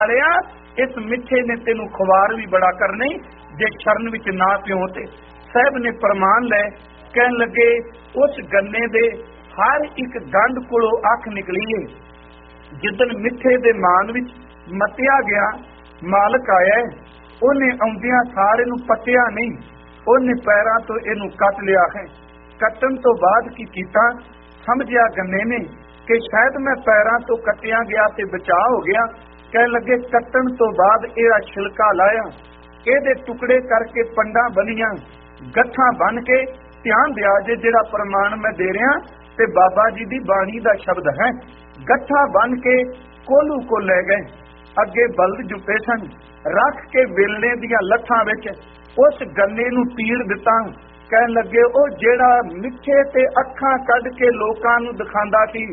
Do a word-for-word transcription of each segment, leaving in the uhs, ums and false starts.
वालिया इस मिठे ने तेनू खुवार भी बड़ा करनी जे शरण विच ना पियो ते। साहब ने प्रमाण लै कहन लगे उस गन्ने दे हर एक गंढ कोलों अख निकली है। जिदन मिठे दे मान विच मतिया गया मालक आया, उन्हें आउंदियां सारे नू पटिया नहीं, उन्हें पैरां तो इनू कट लिया है। कट्टन तो बाद की कीता, समझिया गन्ने ने कि शायद मैं पैरां तो कटिया गया ते बचा हो गया। कह लगे कट्टन तो बाद एदा छिलका लाया, एदे टुकड़े करके पंडा बनिया, गट्ठा बन के ध्यान दिया जे जेड़ा प्रमाण मैं दे रहा ते बाबा जी दी बाणी दा शब्द है। गट्ठा बन के कोलू को ले गए, अगे बल्द जुटे सन, रख के वेलने दियां लठां विच उस गन्ने नू पीड़ दिता। कहन लगे ओ जेड़ा मिठे ते अखां कढ के लोकां नू दिखांदा सी,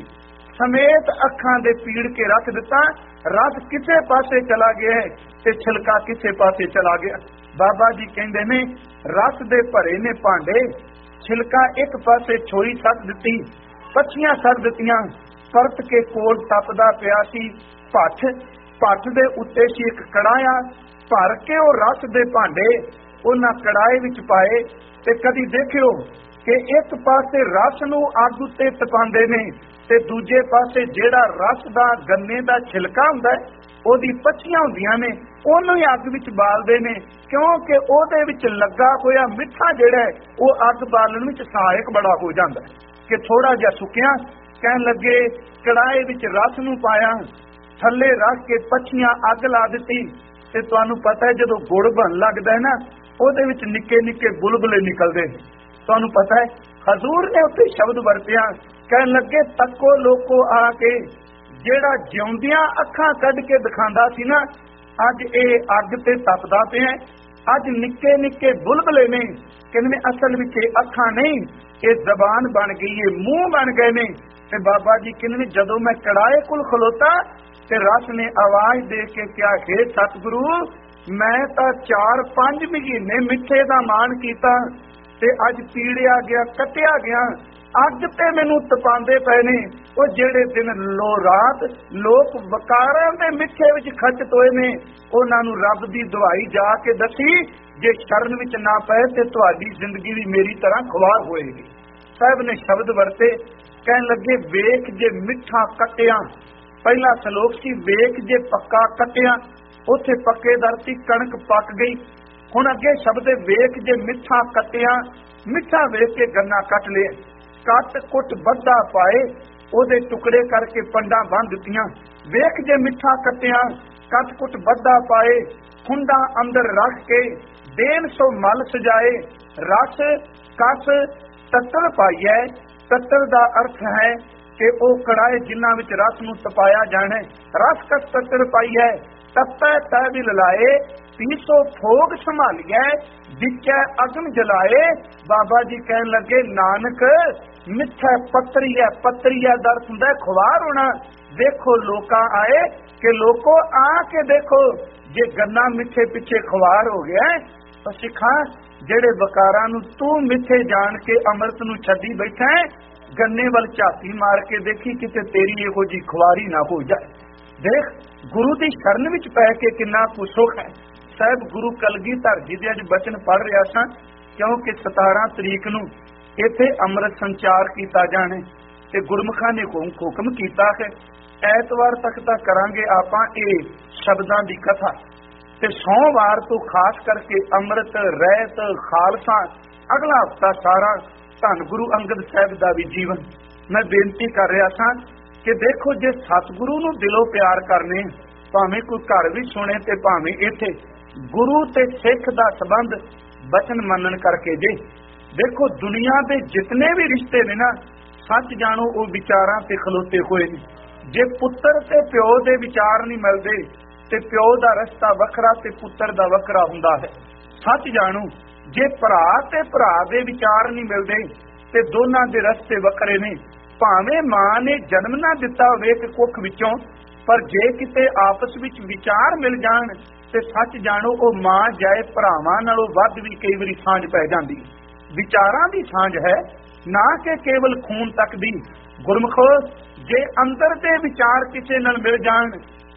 समेत अखां दे पीड़ के रख दिता। रथ किसे पासे चला गया है ते छिलका किसे पासे चला गया। बाबा जी कहंदे ने रथ दे भरे ने भांडे, छिलका एक पासे छोरी सट दिती, पछियां सट दित्तियां। परत के कोल तपदा पिया सी भट्ठ, भट्ठ दे उत्ते सी एक कड़ाया, भर के ओ रस दे भांडे उन्हां कड़ाए विच पाए। ते कदी देखियो कि एक पासे रस नू अग उत्ते तपांदे ने ते दूजे पासे जेड़ा रस दा गन्ने दा छिलका हुंदा है ओदी पछियां हुंदियां ने ओनू ही अग विच बालदे ने, क्योंकि ओदे विच लगा होया मिठा जेड़ा है वो अग बालण विच सहायक बड़ा हो जांदा है कि थोड़ा जिहा सुकिया। कहन लगे कड़ाए विच रस नू पाया, थल्ले रख के पछियां अग ला दिती। ते तुहानू पता है जदों गुड़ बन लगदा है ना ओदे विच निक्के निक्के बुलबुले निकलदे ने। तुहानू पता है हजूर ने उत्ते शब्द वरतिया, कहन लगे तको लोको आके जेड़ा जिउंदियां अखां कढ के दिखांदा सी ना, अज ये अग ते तपदा पिया, अज निक्के निक्के बुलबुले ने। कहंदे असल विच अखां नहीं, ये जबान बन गई है, मूंह बन गए ने। ते बाबा जी कहंदे जदों मैं कड़ाए कोल खलोता ते रस ने आवाज दे के क्या, हे सतगुरु मैं तां चार पंज महीने मिठे दा मान कीता ते अज पीड़िया गया, कटिया गया, अग ते मैनू तपांदे पए ने। ओ जेड़े दिन लो रात लोक वकारां दे मिठे विच खचत होए ने, उन्हां नू रब दी दुआई जाके दसी, जे शरण विच ना पए ते तुहाडी जिंदगी भी मेरी तरह खुवार होएगी। साहब ने शब्द वरते, कहन लगे वेख जे मिठा कटिया। पहला सलोक सी वेख जे पक्का कटिया, उथे पक्के दरती कणक पक गई। हुण अगे शब्द वेख जे मिठा कटिया, मिठा वेख के गन्ना कट लिया, कट कुट बद्धा पाए, ओदे टुकड़े करके पंडा बन दित्तियां। वेख जे मिठा कटिया, कट कुट बद्धा पाए, खुंडा अंदर रख के देन सो मल सजाए, रस कस तत्तर पाइए। तत्तर दा अर्थ है कि ओ कड़ाए जिन्हां विच रस नूं तपाया जाना, रस कस तत्तर पाइए, तपै तै विल लाए, पीसो भोग संभालिए, बिचै अग्न जलाए। बाबा जी कहन लगे नानक मिठा पत्तरी है, पत्तरी है दर्द हुंदा खुवार होना। देखो लोका आए कि लोको आके देखो, जे गन्ना मिठे पिछे खुवार हो गया तो सिखा जेड़े वकारां नूं तू मिठे जान के अमृत नूं छड्डी बैठा है, गन्ने वल झाती मार के देखी किते तेरी इहो जी खुवारी ना हो जाए। देख गुरु दी शरण विच पै के किन्ना कुछ सुख है। साहब गुरु कलगीधर जी दे अज बचन पढ़ रहा सा, क्योंकि सतारह तरीक नूं इत्थे अमृत संचार किया जाने ते गुरमुखां ने हुक्म किया है ऐतवार तक तां करांगे आपां ये शब्दां दी कथा, ते सोमवार तो खास करके अमृत रहत खालसा, अगला हफ्ता सारा धन गुरु अंगद साहब का भी जीवन। मैं बेनती कर रहा था कि देखो जे सतगुरु नूं दिलों प्यार करने, भावें कोई घर भी सुने ते भावें इत्थे गुरु ते सिख दा संबंध बचन मनन करके जे देखो दुनिया के जितने भी रिश्ते ने ना, सच जानो वो विचारां ते खलोते हुए ने। जे पुत्र ते प्यो दे विचार नहीं मिलते ते प्यो दा रस्ता वखरा ते पुत्र दा वखरा हुंदा है। सच जानो जे भरा ते भरा दे विचार नहीं मिलते ते दोनां दे रस्ते वखरे ने। भावें मां ने जन्म ना दिता होवे कि कुख विचों, पर जे किते आपस विच विचार मिल जाण ते सच जानो वो मां जाए भरावां नालों वध भी कई वारी सांझ पै जांदी। विचारां दी सांझ है ना कि केवल खून तक दी। गुरमुखो जे अंदर दे विचार किसे नाल मिल जाण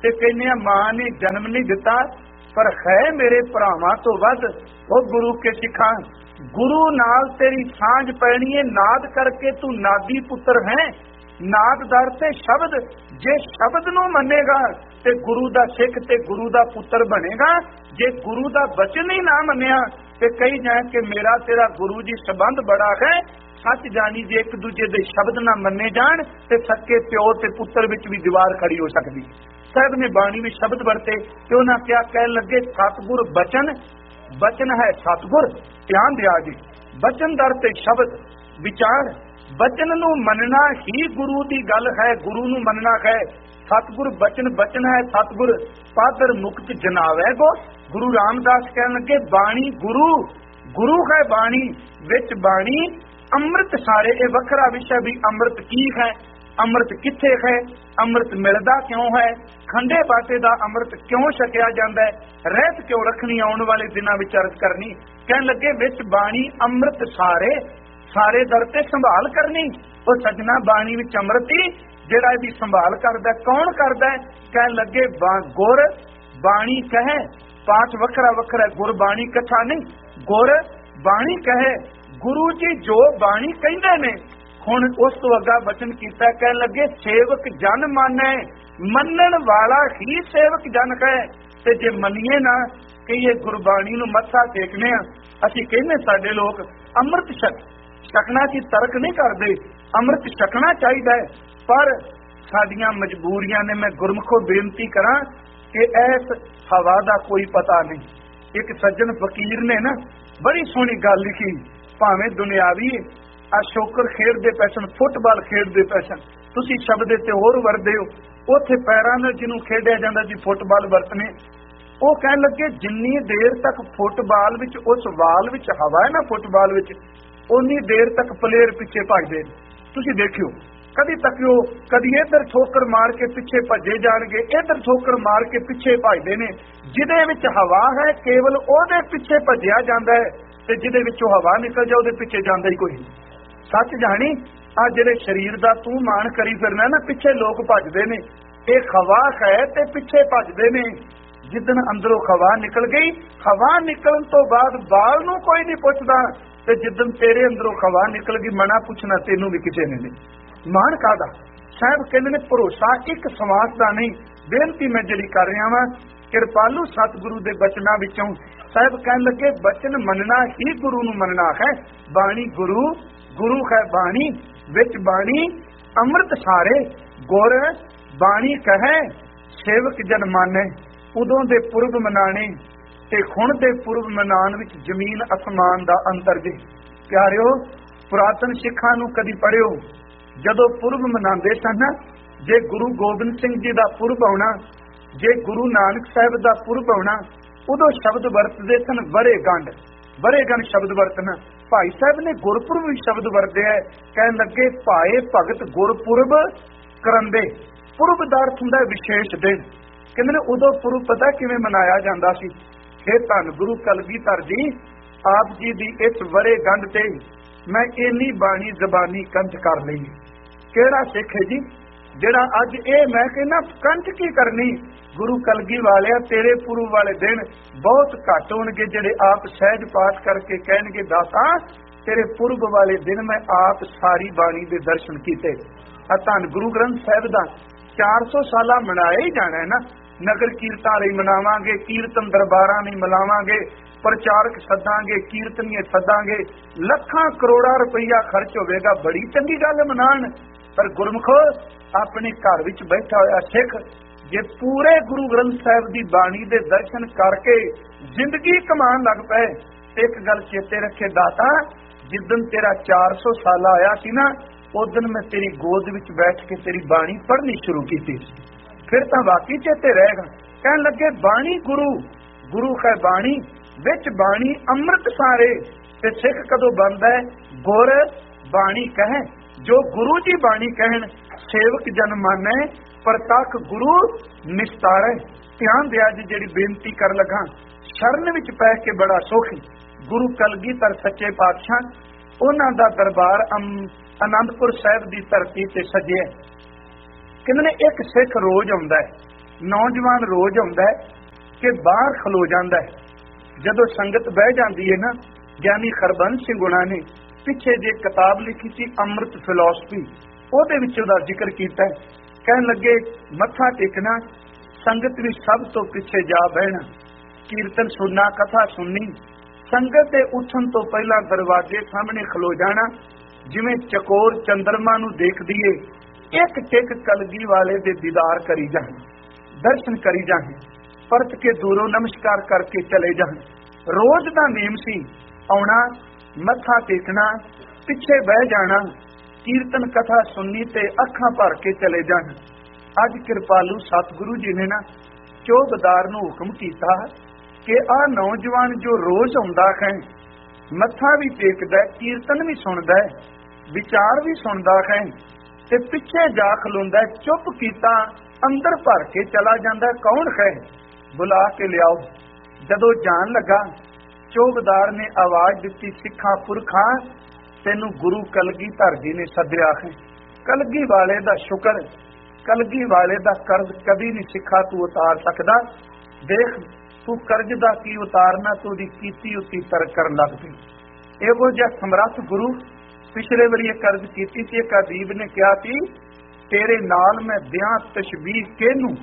ਤੇ ਕਹਿੰਦੇ ਆ ਮਾਂ ਨੇ ਜਨਮ ਨਹੀਂ ਦਿੱਤਾ ਪਰ ਹੈ ਮੇਰੇ ਭਰਾਵਾਂ ਤੋਂ ਵੱਧ ਉਹ ਗੁਰੂ ਕੇ ਸਿੱਖਾਂ। ਗੁਰੂ ਨਾਲ ਤੇਰੀ ਸਾਂਝ ਪੈਣੀ ਹੈ, ਨਾਦ ਕਰਕੇ ਤੂੰ ਨਾਦੀ ਪੁੱਤਰ ਹੈ। ਨਾਦਦਰ ਤੇ ਸ਼ਬਦ, ਜੇ ਸ਼ਬਦ ਨੂੰ ਮੰਨੇਗਾ ਤੇ ਗੁਰੂ ਦਾ ਸਿੱਖ ਤੇ ਗੁਰੂ ਦਾ ਪੁੱਤਰ ਬਣੇਗਾ। ਜੇ ਗੁਰੂ ਦਾ ਬਚਨ ਹੀ ਨਾ ਮੰਨਿਆ ਤੇ ਕਹੀ ਜਾਏ ਕਿ ਮੇਰਾ ਤੇਰਾ ਗੁਰੂ ਜੀ ਸੰਬੰਧ ਬੜਾ ਹੈ। ਸੱਚ ਜਾਣੀ ਜੇ ਇੱਕ ਦੂਜੇ ਦੇ ਸ਼ਬਦ ਨਾ ਮੰਨੇ ਜਾਣ ਤੇ ਸੱਕੇ ਪਿਓ ਤੇ ਪੁੱਤਰ ਵਿੱਚ ਵੀ ਦੀਵਾਰ ਖੜੀ ਹੋ ਸਕਦੀ। ਸਾਹਿਬ ਨੇ ਬਾਣੀ ਵਿੱਚ ਸ਼ਬਦ ਵਰਤੇ ਤੇ ਉਹਨਾਂ ਕਿਹਾ, ਕਹਿਣ ਲੱਗੇ ਸਤਿਗੁਰ ਬਚਨ, ਬਚਨ ਹੈ ਸਤਿਗੁਰ। ਧਿਆਨ ਦਿਆ ਜੀ, ਬਚਨ ਦਰ ਤੇ ਸ਼ਬਦ ਵਿਚਾਰ। ਬਚਨ ਨੂੰ ਮੰਨਣਾ ਹੀ ਗੁਰੂ ਦੀ ਗੱਲ ਹੈ, ਗੁਰੂ ਨੂੰ ਮੰਨਣਾ ਹੈ। ਸਤਿਗੁਰ ਬਚਨ, ਬਚਨ ਹੈ ਸਤਿਗੁਰ। ਪਾਦਰ ਮੁਕਤ ਜਨਾਵੈ ਗੋ। ਗੁਰੂ ਰਾਮਦਾਸ ਕਹਿਣ ਲੱਗੇ ਬਾਣੀ ਗੁਰੂ, ਗੁਰੂ ਹੈ ਬਾਣੀ। ਵਿੱਚ ਬਾਣੀ ਅੰਮ੍ਰਿਤ ਸਾਰੇ। ਇਹ ਵੱਖਰਾ ਵਿਸ਼ਾ ਵੀ ਅੰਮ੍ਰਿਤ ਕੀ ਹੈ, ਅੰਮ੍ਰਿਤ ਕਿੱਥੇ ਹੈ, ਅੰਮ੍ਰਿਤ ਮਿਲਦਾ ਕਿਉਂ ਹੈ, ਖੰਡੇ ਬਾਟੇ ਦਾ ਅੰਮ੍ਰਿਤ ਕਿਉਂ ਛਕਿਆ ਜਾਂਦਾ ਹੈ, ਰਹਿਤ ਕਿਉਂ ਰੱਖਣੀ, ਆਉਣ ਵਾਲੇ ਦਿਨਾਂ ਵਿੱਚ ਅਰਜ਼ ਕਰਨੀ। ਕਹਿਣ ਲੱਗੇ ਵਿੱਚ ਬਾਣੀ ਅੰਮ੍ਰਿਤ ਸਾਰੇ, ਸਾਰੇ ਦਰ ਤੇ ਸੰਭਾਲ ਕਰਨੀ। ਉਹ ਸੱਜਣਾ ਬਾਣੀ ਵਿੱਚ ਅੰਮ੍ਰਿਤ ਹੀ ਜਿਹੜਾ ਇਹਦੀ ਸੰਭਾਲ ਕਰਦਾ, ਕੌਣ ਕਰਦਾ? ਕਹਿਣ ਲੱਗੇ ਗੁਰ ਬਾਣੀ ਕਹੇ। ਪਾਠ ਵੱਖਰਾ ਵੱਖਰਾ, ਗੁਰਬਾਣੀ ਇਕੱਠਾ ਨਹੀਂ। ਗੁਰ ਬਾਣੀ ਕਹੇ, ਗੁਰੂ ਜੀ ਜੋ ਬਾਣੀ ਕਹਿੰਦੇ ਨੇ। ਹੁਣ ਉਸ ਤੋਂ ਅੱਗਾ ਬਚਨ ਕੀਤਾ, ਕਹਿਣ ਲੱਗੇ ਸੇਵਕ ਜਨ ਮਾਨੈ। ਮੰਨਣ ਵਾਲਾ ਹੀ ਸੇਵਕ ਜਨ ਹੈ। ਤੇ ਜੇ ਮੰਨੀਏ ਨਾ ਕਿ ਇਹ ਗੁਰਬਾਣੀ ਨੂੰ ਮੱਥਾ ਟੇਕਨੇ ਆ, ਅਸੀਂ ਕਹਿੰਦੇ ਸਾਡੇ ਲੋਕ ਅੰਮ੍ਰਿਤ ਛਕ ਛਕਣਾ ਕੀ ਤਰਕ ਨਹੀਂ ਕਰਦੇ, ਅੰਮ੍ਰਿਤ ਛਕਣਾ ਚਾਹੀਦਾ ਹੈ। ਪਰ ਸਾਡੀਆਂ ਮਜਬੂਰੀਆਂ ਨੇ। ਮੈਂ ਗੁਰਮੁਖੋ ਬੇਨਤੀ ਕਰਾਂ ਕਿ ਇਸ ਹਵਾ ਦਾ ਕੋਈ ਪਤਾ ਨਹੀਂ। ਇੱਕ ਸੱਜਣ ਫਕੀਰ ਨੇ ਨਾ ਬੜੀ ਸੋਹਣੀ ਗੱਲ ਲਿਖੀ, ਭਾਵੇਂ ਦੁਨਿਆਵੀ ਆ ਸ਼ੋਕਰ ਖੇਡਦੇ ਪੈਸਣ, ਫੁੱਟਬਾਲ ਖੇਡਦੇ ਪੈਸਣ, ਤੁਸੀਂ ਸ਼ਬਦ ਤੇ ਹੋਰ ਵਰਦੇ ਹੋ। ਉੱਥੇ ਪੈਰਾਂ ਨਾਲ ਜਿਹਨੂੰ ਖੇਡਿਆ ਜਾਂਦਾ ਜੀ ਫੁੱਟਬਾਲ ਵਰਤਨੇ। ਉਹ ਕਹਿਣ ਲੱਗੇ ਜਿੰਨੀ ਦੇਰ ਤੱਕ ਫੁੱਟਬਾਲ ਵਿੱਚ ਉਸ ਵਾਲ ਵਿੱਚ ਹਵਾ ਹੈ ਨਾ, ਫੁੱਟਬਾਲ ਵਿੱਚ, ਉਨੀ ਦੇਰ ਤੱਕ ਪਲੇਅਰ ਪਿੱਛੇ ਭੱਜਦੇ। ਤੁਸੀਂ ਦੇਖਿਓ ਕਦੀ ਤੱਕਿਓ, ਕਦੀ ਇੱਧਰ ਠੋਕਰ ਮਾਰ ਕੇ ਪਿੱਛੇ ਭੱਜੇ ਜਾਣਗੇ, ਇੱਧਰ ਠੋਕਰ ਮਾਰ ਕੇ ਪਿੱਛੇ ਭੱਜਦੇ ਨੇ। ਜਿਹਦੇ ਵਿੱਚ ਹਵਾ ਹੈ ਕੇਵਲ ਉਹਦੇ ਪਿੱਛੇ ਭੱਜਿਆ ਜਾਂਦਾ ਹੈ, ਤੇ ਜਿਹਦੇ ਵਿੱਚੋਂ ਹਵਾ ਨਿਕਲ ਜਾ ਉਹਦੇ ਪਿੱਛੇ ਜਾਂਦਾ ਹੀ ਕੋਈ ਨਹੀਂ। ਸੱਚ ਜਾਣੀ ਆ ਜਿਹੜੇ ਸਰੀਰ ਦਾ ਤੂੰ ਮਾਣ ਕਰੀ ਫਿਰਨਾ ਨਾ, ਪਿੱਛੇ ਲੋਕ ਭੱਜਦੇ ਨੇ। ਇਹ ਹਵਾ ਹੈ ਤੇ ਪਿੱਛੇ ਭੱਜਦੇ ਨੇ। ਜਿੱਦਣ ਅੰਦਰੋਂ ਹਵਾ ਨਿਕਲ ਗਈ, ਹਵਾ ਨਿਕਲਣ ਤੋਂ ਬਾਅਦ ਬਾਲ ਨੂੰ ਕੋਈ ਨਹੀਂ ਪੁੱਛਦਾ, ਤੇ ਜਿੱਦਣ ਤੇਰੇ ਅੰਦਰੋਂ ਹਵਾ ਨਿਕਲ ਗਈ ਮਨਾ ਪੁੱਛਣਾ ਤੈਨੂੰ ਵੀ ਕਿਸੇ ਨੇ ਨਹੀਂ। ਮਾਣ ਕਾਹਦਾ? ਸਾਹਿਬ ਕਹਿੰਦੇ ਨੇ ਭਰੋਸਾ ਇੱਕ ਸਵਾਸ ਦਾ ਨਹੀਂ। ਬੇਨਤੀ ਮੈਂ ਜਿਹੜੀ ਕਰ ਰਿਹਾ ਵਾਂ ਕਿਰਪਾਲੂ ਸਤਿਗੁਰੂ ਦੇ ਬਚਨਾਂ ਵਿੱਚੋਂ ਸਾਹਿਬ ਕਹਿਣ ਲੱਗੇ ਬਚਨ ਮੰਨਣਾ ਹੀ ਗੁਰੂ ਨੂੰ ਮੰਨਣਾ ਹੈ। ਬਾਣੀ ਗੁਰੂ, ਗੁਰੂ ਹੈ ਬਾਣੀ। ਵਿੱਚ ਬਾਣੀ ਅੰਮ੍ਰਿਤ ਸਾਰੇ। ਗੁਰ ਬਾਣੀ ਕਹੇ ਸੇਵਕ ਜਨ ਮਾਨੇ। ਉਦੋਂ ਦੇ ਪੁਰਬ ਮਨਾਣੇ ਤੇ ਹੁਣ ਦੇ ਪੁਰਬ ਮਨਾਉਣ ਵਿੱਚ ਜ਼ਮੀਨ ਅਸਮਾਨ ਦਾ ਅੰਤਰ ਜੀ। ਪਿਆਰਿਓ ਪੁਰਾਤਨ ਸਿੱਖਾਂ ਨੂੰ ਕਦੀ ਪੜ੍ਹਿਓ, ਜਦੋਂ ਪੁਰਬ ਮਨਾਉਂਦੇ ਸਨ, ਜੇ ਗੁਰੂ ਗੋਬਿੰਦ ਸਿੰਘ ਜੀ ਦਾ ਪੁਰਬ ਆਉਣਾ, ਜੇ ਗੁਰੂ ਨਾਨਕ ਸਾਹਿਬ ਦਾ ਪੁਰਬ ਆਉਣਾ, ਉਦੋਂ ਸ਼ਬਦ ਵਰਤਦੇ ਸਨ ਵਰੇ ਗੰਢ। ਵਰੇ ਗੰਢ ਸ਼ਬਦ ਵਰਤਣਾ। ਭਾਈ ਸਾਹਿਬ ਨੇ ਗੁਰਪੁਰਬ ਵੀ ਸ਼ਬਦ ਵਰਤਿਆ। ਕਹਿਣ ਲੱਗੇ ਭਾਏ ਭਗਤ ਗੁਰਪੁਰਬ ਕਰੰਦੇ। ਪੁਰਬ ਦਾ ਅਰਥ ਹੁੰਦਾ ਵਿਸ਼ੇਸ਼ ਦਿਨ। ਕਹਿੰਦੇ ਨੇ ਉਦੋਂ ਪੁਰਬ ਪਤਾ ਕਿਵੇਂ ਮਨਾਇਆ ਜਾਂਦਾ ਸੀ? ਇਹ ਧੰਨ ਗੁਰੂ ਕਲਗੀਧਰ ਜੀ ਆਪ ਜੀ ਦੀ ਇਸ ਵਰੇ ਗੰਢ ਤੇ ਮੈਂ ਇੰਨੀ ਬਾਣੀ ਜ਼ਬਾਨੀ ਕੰਠ ਕਰ ਲਈ। ਕਿਹੜਾ ਸਿੱਖ ਹੈ ਜੀ ਜਿਹੜਾ ਅੱਜ ਇਹ ਮੈਂ ਕਹਿੰਦਾ ਕੰਠ ਕੀ ਕਰਨੀ? ਗੁਰੂ ਕਲਗੀ ਵਾਲਿਆ ਤੇਰੇ ਪੁਰਬ ਵਾਲੇ ਦਿਨ ਬਹੁਤ ਘੱਟ ਹੋਣਗੇ ਜਿਹੜੇ ਆਪ ਸਹਿਜ ਪਾਠ ਕਰਕੇ ਕਹਿਣਗੇ ਦਾਤਾ ਤੇਰੇ ਪੁਰਬ ਵਾਲੇ ਦਿਨ ਮੈਂ ਆਪ ਸਾਰੀ ਬਾਣੀ ਦੇ ਦਰਸ਼ਨ ਕੀਤੇ। ਆ ਧੰਨ ਗੁਰੂ ਗ੍ਰੰਥ ਸਾਹਿਬ ਦਾ ਚਾਰ ਸੌ ਸਾਲਾ ਮਨਾਇਆ ਹੀ ਜਾਣਾ ਹੈ ਨਾ। ਨਗਰ ਕੀਰਤਾਂ ਲਈ ਮਨਾਵਾਂਗੇ, ਕੀਰਤਨ ਦਰਬਾਰਾਂ ਲਈ ਮਨਾਵਾਂਗੇ, ਪ੍ਰਚਾਰਕ ਸੱਦਾਂਗੇ, ਕੀਰਤਨੀਏ ਸੱਦਾਂਗੇ, ਲੱਖਾਂ ਕਰੋੜਾਂ ਰੁਪਈਆ ਖਰਚ ਹੋਵੇਗਾ। ਬੜੀ ਚੰਗੀ ਗੱਲ ਮਨਾਉਣ। ਪਰ ਗੁਰਮੁਖੋ ਆਪਣੇ ਘਰ ਵਿੱਚ ਬੈਠਾ ਹੋਇਆ ਸਿੱਖ ਜੇ ਪੂਰੇ ਗੁਰੂ ਗ੍ਰੰਥ ਸਾਹਿਬ ਦੀ ਬਾਣੀ ਦੇ ਦਰਸ਼ਨ ਕਰਕੇ ਜ਼ਿੰਦਗੀ ਕਮਾਉਣ ਲੱਗ ਪਏ, ਇੱਕ ਗੱਲ ਚੇਤੇ ਰੱਖੇ ਦਾਤਾ, ਜਿੱਦਣ ਤੇਰਾ ਚਾਰ ਸੌ ਸਾਲਾ ਆਇਆ ਸੀ ਨਾ, ਉਦਣ ਮੈਂ ਤੇਰੀ ਗੋਦ ਵਿੱਚ ਬੈਠ ਕੇ ਤੇਰੀ ਬਾਣੀ ਪੜ੍ਹਨੀ ਸ਼ੁਰੂ ਕੀਤੀ ਸੀ। ਫਿਰ ਤਾਂ ਵਾਕਈ ਚੇਤੇ ਰਹੇਗਾ। ਕਹਿਣ ਲੱਗੇ ਬਾਣੀ ਗੁਰੂ, ਗੁਰੂ ਹੈ ਬਾਣੀ। ਵਿੱਚ ਬਾਣੀ ਅੰਮ੍ਰਿਤ ਸਾਰੇ। ਤੇ ਸਿੱਖ ਕਦੋਂ ਬਣਦਾ ਹੈ? ਗੁਰ ਬਾਣੀ ਕਹੇ। ਜੋ ਗੁਰੂ ਜੀ ਬਾਣੀ ਕਹਿਣ ਸੇਵਕ ਜਨ ਮਾਨੈ, ਪ੍ਰਤੱਖ ਗੁਰੂ ਨਿਸਤਾਰੈ। ਧਿਆਨ ਦਿਆ ਜੀ ਜਿਹੜੀ ਬੇਨਤੀ ਕਰਨ ਲੱਗਾ, ਸ਼ਰਨ ਵਿੱਚ ਪੈ ਕੇ ਬੜਾ ਸੁਖ। ਗੁਰੂ ਕਲਗੀਧਰ ਸੱਚੇ ਪਾਤਸ਼ਾਹ ਉਹਨਾਂ ਦਾ ਦਰਬਾਰ ਅਨੰਦਪੁਰ ਸਾਹਿਬ ਦੀ ਧਰਤੀ ਤੇ ਸਜਿਆ। ਕਹਿੰਦੇ ਨੇ ਇੱਕ ਸਿੱਖ ਰੋਜ਼ ਆਉਂਦਾ ਹੈ, ਨੌਜਵਾਨ ਰੋਜ਼ ਆਉਂਦਾ ਕਿ ਬਾਹਰ ਖਲੋ ਜਾਂਦਾ। ਜਦੋਂ ਸੰਗਤ ਬਹਿ ਜਾਂਦੀ ਹੈ ਨਾ, ਗਿਆਨੀ ਹਰਬੰਸ ਸਿੰਘ ਗੁਣਾ ਨੇ ਪਿੱਛੇ ਜੇ ਕਿਤਾਬ ਲਿਖੀ ਸੀ ਅੰਮ੍ਰਿਤ ਫਿਲਾਸਫੀ, ਉਹਦੇ ਵਿੱਚ ਉਹਦਾ ਜ਼ਿਕਰ ਕੀਤਾ। ਕਹਿਣ ਲੱਗੇ ਮੱਥਾ ਟੇਕਣਾ, ਸੰਗਤ ਵੀ ਸਭ ਤੋਂ ਪਿੱਛੇ ਜਾ ਬਹਿਣਾ, ਕੀਰਤਨ ਸੁਣਨਾ, ਕਥਾ ਸੁਣਨੀ, ਸੰਗਤ ਦੇ ਉੱਠਣ ਤੋਂ ਪਹਿਲਾਂ ਦਰਵਾਜ਼ੇ ਸਾਹਮਣੇ ਖਲੋ ਜਾਣਾ। ਜਿਵੇਂ ਚਕੋਰ ਚੰਦਰਮਾ ਨੂੰ ਦੇਖਦੀ ਏ, ਇੱਕ ਟਿਕ ਕਲਗੀ ਵਾਲੇ ਦੇ ਦੀਦਾਰ ਕਰੀ ਜਾਣ, ਦਰਸ਼ਨ ਕਰੀ ਜਾਣ, ਪਰਤ ਕੇ ਦੂਰੋਂ ਨਮਸਕਾਰ ਕਰਕੇ ਚਲੇ ਜਾਣ। ਰੋਜ਼ ਦਾ ਨੇਮ ਸੀ ਆਉਣਾ, ਮੱਥਾ ਟੇਕਣਾ, ਪਿੱਛੇ ਬਹਿ ਜਾਣਾ, ਕੀਰਤਨ ਕਥਾ ਸੁਣਨੀ ਤੇ ਅੱਖਾਂ ਭਰ ਕੇ ਚਲੇ ਜਾਣ। ਅੱਜ ਕਿਰਪਾਲੂ ਸਤਿਗੁਰੂ ਜੀ ਨੇ ਨਾ ਚੌਬਦਾਰ ਨੂੰ ਹੁਕਮ ਕੀਤਾ ਕਿ ਆਹ ਨੌਜਵਾਨ ਜੋ ਰੋਜ਼ ਆਉਂਦਾ ਹੈ, ਮੱਥਾ ਵੀ ਟੇਕਦਾ, ਕੀਰਤਨ ਵੀ ਸੁਣਦਾ, ਵਿਚਾਰ ਵੀ ਸੁਣਦਾ ਹੈ ਤੇ ਪਿੱਛੇ ਜਾ ਖਲੋਂਦਾ, ਚੁੱਪ ਕੀਤਾ, ਅੰਦਰ ਭਰ ਕੇ ਚਲਾ ਜਾਂਦਾ, ਕੌਣ ਹੈ, ਬੁਲਾ ਕੇ ਲਿਆਓ। ਜਦੋਂ ਜਾਣ ਲੱਗਾ, ਚੌਬਦਾਰ ਨੇ ਆਵਾਜ਼ ਦਿੱਤੀ, ਸਿੱਖਾਂ ਪੁਰਖਾਂ, ਤੈਨੂੰ ਗੁਰੂ ਕਲਗੀਧਰ ਜੀ ਨੇ ਸੱਦਿਆ ਹੈ। ਕਲਗੀ ਵਾਲੇ ਦਾ ਸ਼ੁਕਰ, ਕਲਗੀ ਵਾਲੇ ਦਾ ਕਰਜ਼ ਕਦੀ ਨਹੀਂ ਸਿੱਖਾ ਤੂੰ ਉਤਾਰ ਸਕਦਾ। ਦੇਖ ਤੂੰ ਕਰਜ਼ ਦਾ ਕੀ ਉਤਾਰਨਾ, ਤੂੰ ਦੀ ਕੀਤੀ ਉਤੀ ਤਰਕ ਕਰਨ ਲੱਗ ਪਈ। ਇਹੋ ਜਿਹਾ ਸਮਰੱਥ ਗੁਰੂ, ਪਿਛਲੇ ਵਾਰੀ ਇਹ ਕਰਜ਼ ਕੀਤੀ ਸੀ, ਇੱਕ ਅਦੀਬ ਨੇ ਕਿਹਾ ਸੀ, ਤੇਰੇ ਨਾਲ ਮੈਂ ਦਿਆਂ ਤਸ਼ਬੀਹ ਕਿਹਨੂੰ,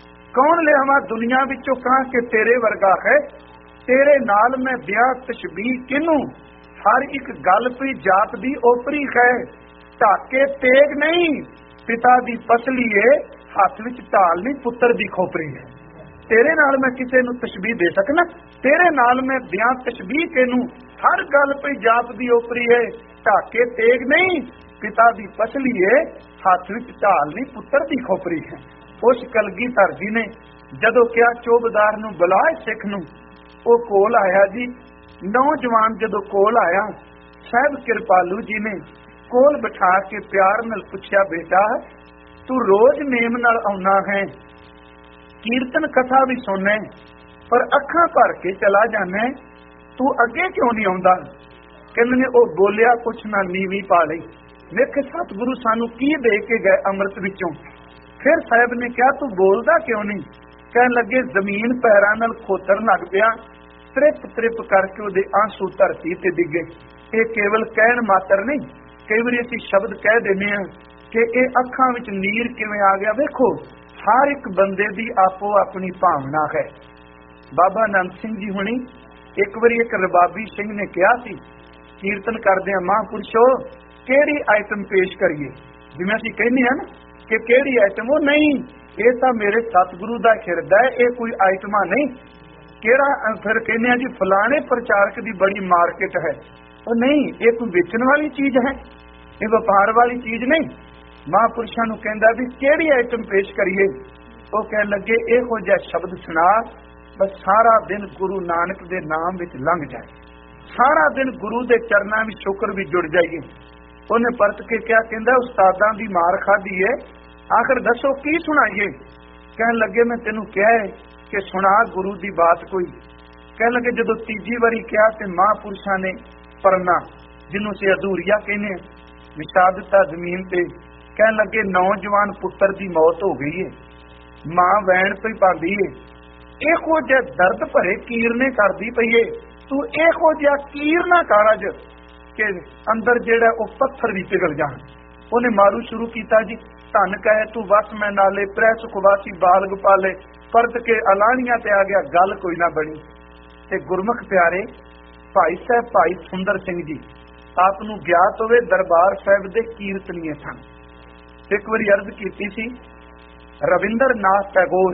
ਕੌਣ ਲਿਆਵਾਂ ਦੁਨੀਆ ਵਿੱਚੋਂ ਕਾਂ ਕਿ ਤੇਰੇ ਵਰਗਾ ਹੈ, ਤੇਰੇ ਨਾਲ ਮੈਂ ਦਿਆਂ ਤਸ਼ਬੀਹ ਕਿਹਨੂੰ, ਹਰ ਇੱਕ ਗੱਲ ਪਈ ਜਾਤ ਦੀ ਓਪਰੀ ਹੈ, ਢਾਕੇ ਤੇਗ ਨਹੀਂ ਪਿਤਾ ਦੀ ਪਸਲੀ ਏ, ਹੱਥ ਵਿੱਚ ਢਾਲ ਨਹੀਂ ਪੁੱਤਰ ਦੀ ਖੋਪਰੀ ਹੈ। ਤੇਰੇ ਨਾਲ ਮੈਂ ਕਿਸੇ ਨੂੰ ਤਸ਼ਬੀਹ ਦੇ ਸਕਣਾ, ਤੇਰੇ ਨਾਲ ਮੈਂ ਦਿਆਂ ਤਸ਼ਬੀਹ ਕਿਹਨੂੰ, ਹਰ ਗੱਲ ਪਈ ਜਾਤ ਦੀ ਓਪਰੀ ਹੈ, ਢਾਕੇ ਤੇਗ ਨਹੀਂ ਪਿਤਾ ਦੀ ਪਸਲੀ ਏ, ਹੱਥ ਵਿੱਚ ਢਾਲ ਨਹੀਂ ਪੁੱਤਰ ਦੀ ਖੋਪਰੀ ਹੈ। ਉਸ ਕਲਗੀਧਰ ਜੀ ਨੇ ਜਦੋਂ ਕਿਹਾ ਚੌਬਦਾਰ ਨੂੰ ਬੁਲਾ ਸਿੱਖ ਨੂੰ, ਉਹ ਕੋਲ ਆਇਆ ਜੀ। ਨੌਜਵਾਨ ਜਦੋਂ ਕੋਲ ਆਇਆ, ਸਾਹਿਬ ਕਿਰਪਾਲੂ ਜੀ ਨੇ ਕੋਲ ਬਿਠਾ ਕੇ ਪਿਆਰ ਨਾਲ ਪੁੱਛਿਆ, ਬੇਟਾ ਤੂੰ ਰੋਜ਼ ਨੇਮ ਨਾਲ ਆਉਣਾ ਹੈ, ਕੀਰਤਨ ਕਥਾ ਵੀ ਸੁਣਨਾ, ਪਰ ਅੱਖਾਂ ਭਰ ਕੇ ਚਲਾ ਜਾਣਾ, ਤੂੰ ਅੱਗੇ ਕਿਉਂ ਨਹੀਂ ਆਉਂਦਾ? ਕਹਿੰਦੇ ਨੇ ਉਹ ਬੋਲਿਆ ਕੁਛ ਨਾ ਨੀਵੀਂ ਪਾ ਲਈ। ਵੇਖ ਸਤਿਗੁਰੂ ਸਾਨੂੰ ਕੀ ਦੇ ਕੇ ਗਏ ਅੰਮ੍ਰਿਤ ਵਿੱਚੋਂ। ਫਿਰ ਸਾਹਿਬ ਨੇ ਕਿਹਾ ਤੂੰ ਬੋਲਦਾ ਕਿਉਂ ਨਹੀਂ? ਕਹਿਣ ਲੱਗੇ ਜ਼ਮੀਨ ਪੈਰਾਂ ਨਾਲ ਖੋਤਰਨ ਲੱਗ ਪਿਆ, ਤ੍ਰਿਪ ਤ੍ਰਿਪ ਕਰਕੇ ਉਹਦੇ ਆਂਸੂ ਧਰਤੀ ਤੇ ਡਿੱਗੇ। ਇਹ ਕੇਵਲ ਕਹਿਣ ਮਾਤਰ ਨਹੀਂ, ਕਈ ਵਾਰੀ ਅਸੀਂ ਸ਼ਬਦ ਕਹਿ ਦਿੰਦੇ ਹਾਂ ਕਿ ਇਹ ਅੱਖਾਂ ਵਿੱਚ ਨੀਰ ਕਿਵੇਂ ਆ ਗਿਆ। ਵੇਖੋ ਹਰ ਇੱਕ ਬੰਦੇ ਦੀ ਆਪੋ ਆਪਣੀ ਭਾਵਨਾ ਹੈ। ਬਾਬਾ ਨੰਦ ਸਿੰਘ ਜੀ ਹੁਣੀ ਇੱਕ ਵਾਰੀ ਇੱਕ ਰਬਾਬੀ ਸਿੰਘ ਨੇ ਕਿਹਾ ਸੀ, ਕੀਰਤਨ ਕਰਦੇ ਆ ਮਹਾਂਪੁਰਸ਼ੋ ਕਿਹੜੀ ਆਈਟਮ ਪੇਸ਼ ਕਰੀਏ, ਜਿਵੇਂ ਅਸੀਂ ਕਹਿੰਦੇ ਹਾਂ ਨਾ ਕਿ ਕਿਹੜੀ ਆਈਟਮ, ਉਹ ਨਹੀਂ, ਇਹ ਤਾਂ ਮੇਰੇ ਸਤਿਗੁਰੂ ਦਾ ਹਿਰਦਾ ਹੈ, ਇਹ ਕੋਈ ਆਈਟਮਾਂ ਨਹੀਂ। ਕਿਹੜਾ ਫਿਰ ਕਹਿੰਦੇ ਆ ਜੀ ਫਲਾਣੇ ਪ੍ਰਚਾਰਕ ਦੀ ਬੜੀ ਮਾਰਕੀਟ ਹੈ, ਉਹ ਨਹੀਂ, ਇਹ ਕੋਈ ਵੇਚਣ ਵਾਲੀ ਚੀਜ਼ ਹੈ, ਇਹ ਵਪਾਰ ਵਾਲੀ ਚੀਜ਼ ਨਹੀਂ। ਮਹਾਂਪੁਰਸ਼ਾਂ ਨੂੰ ਕਹਿੰਦਾ ਵੀ ਕਿਹੜੀ ਆਈਟਮ ਪੇਸ਼ ਕਰੀਏ? ਉਹ ਕਹਿਣ ਲੱਗੇ ਇਹੋ ਜਿਹਾ ਸ਼ਬਦ ਸੁਣਾ ਬਸ ਸਾਰਾ ਦਿਨ ਗੁਰੂ ਨਾਨਕ ਦੇ ਨਾਮ ਵਿੱਚ ਲੰਘ ਜਾਏ, ਸਾਰਾ ਦਿਨ ਗੁਰੂ ਦੇ ਚਰਨਾਂ ਵਿੱਚ ਸ਼ੁਕਰ ਵੀ ਜੁੜ ਜਾਈਏ। ਉਹਨੇ ਪਰਤ ਕੇ ਕਿਹਾ, ਕਹਿੰਦਾ ਉਸਤਾਦਾਂ ਦੀ ਮਾਰ ਖਾਧੀ ਏ, ਆਖਰ ਦੱਸੋ ਕੀ ਸੁਣਾਈਏ? ਕਹਿਣ ਲੱਗੇ ਮੈਂ ਤੈਨੂੰ ਕਿਹਾ ਹੈ ਕਿ ਸੁਣਾ ਗੁਰੂ ਦੀ ਬਾਤ ਕੋਈ। ਕਹਿਣ ਲੱਗੇ ਜਦੋਂ ਤੀਜੀ ਵਾਰੀ ਕਿਹਾ ਤੇ ਮਹਾਂਪੁਰਸ਼ਾਂ ਨੇ ਪਰਨਾ, ਜਿਹਨੂੰ ਅਸੀਂ ਅਧੂਰੀਆ ਕਹਿੰਦੇ, ਵਿਛਾ ਦਿੱਤਾ ਜ਼ਮੀਨ ਤੇ। ਕਹਿਣ ਲੱਗੇ ਨੌਜਵਾਨ ਪੁੱਤਰ ਦੀ ਮੌਤ ਹੋ ਗਈ ਏ, ਮਾਂ ਵੈਣ ਪਈ ਪਾਉਂਦੀ ਏ, ਇਹੋ ਜਿਹਾ ਦਰਦ ਭਰੇ ਕੀਰਨੇ ਕਰਦੀ ਪਈ ਏ, ਤੂੰ ਇਹੋ ਜਿਹਾ ਕੀਰਨਾ ਕਰ ਅਜ ਕਿ ਅੰਦਰ ਜਿਹੜਾ ਉਹ ਪੱਥਰ ਵੀ ਪਿਘਲ ਜਾਣ। ਉਹਨੇ ਮਾਰੂ ਸ਼ੁਰੂ ਕੀਤਾ ਜੀ, ਧੰਨ ਕਹੇ ਤੂੰ ਵਸ ਮੈਂ ਨਾਲੇ, ਪ੍ਰੈ ਸੁਖਵਾਸੀ ਬਾਲਗ ਪਾਲੇ, ਪਰਤ ਕੇ ਅਲਾਣੀਆਂ ਤੇ ਆ ਗਿਆ, ਗੱਲ ਕੋਈ ਨਾ ਬਣੀ। ਤੇ ਗੁਰਮੁਖ ਪਿਆਰੇ ਭਾਈ ਸਾਹਿਬ ਭਾਈ ਸੁੰਦਰ ਸਿੰਘ ਜੀ ਆਪ ਨੂੰ ਗਿਆਤ ਹੋਵੇ ਦਰਬਾਰ ਸਾਹਿਬ ਦੇ ਕੀਰਤਨੀਏ ਸਨ। ਇੱਕ ਵਾਰੀ ਅਰਜ਼ ਕੀਤੀ ਸੀ, ਰਵਿੰਦਰ ਨਾਥ ਟੈਗੋਰ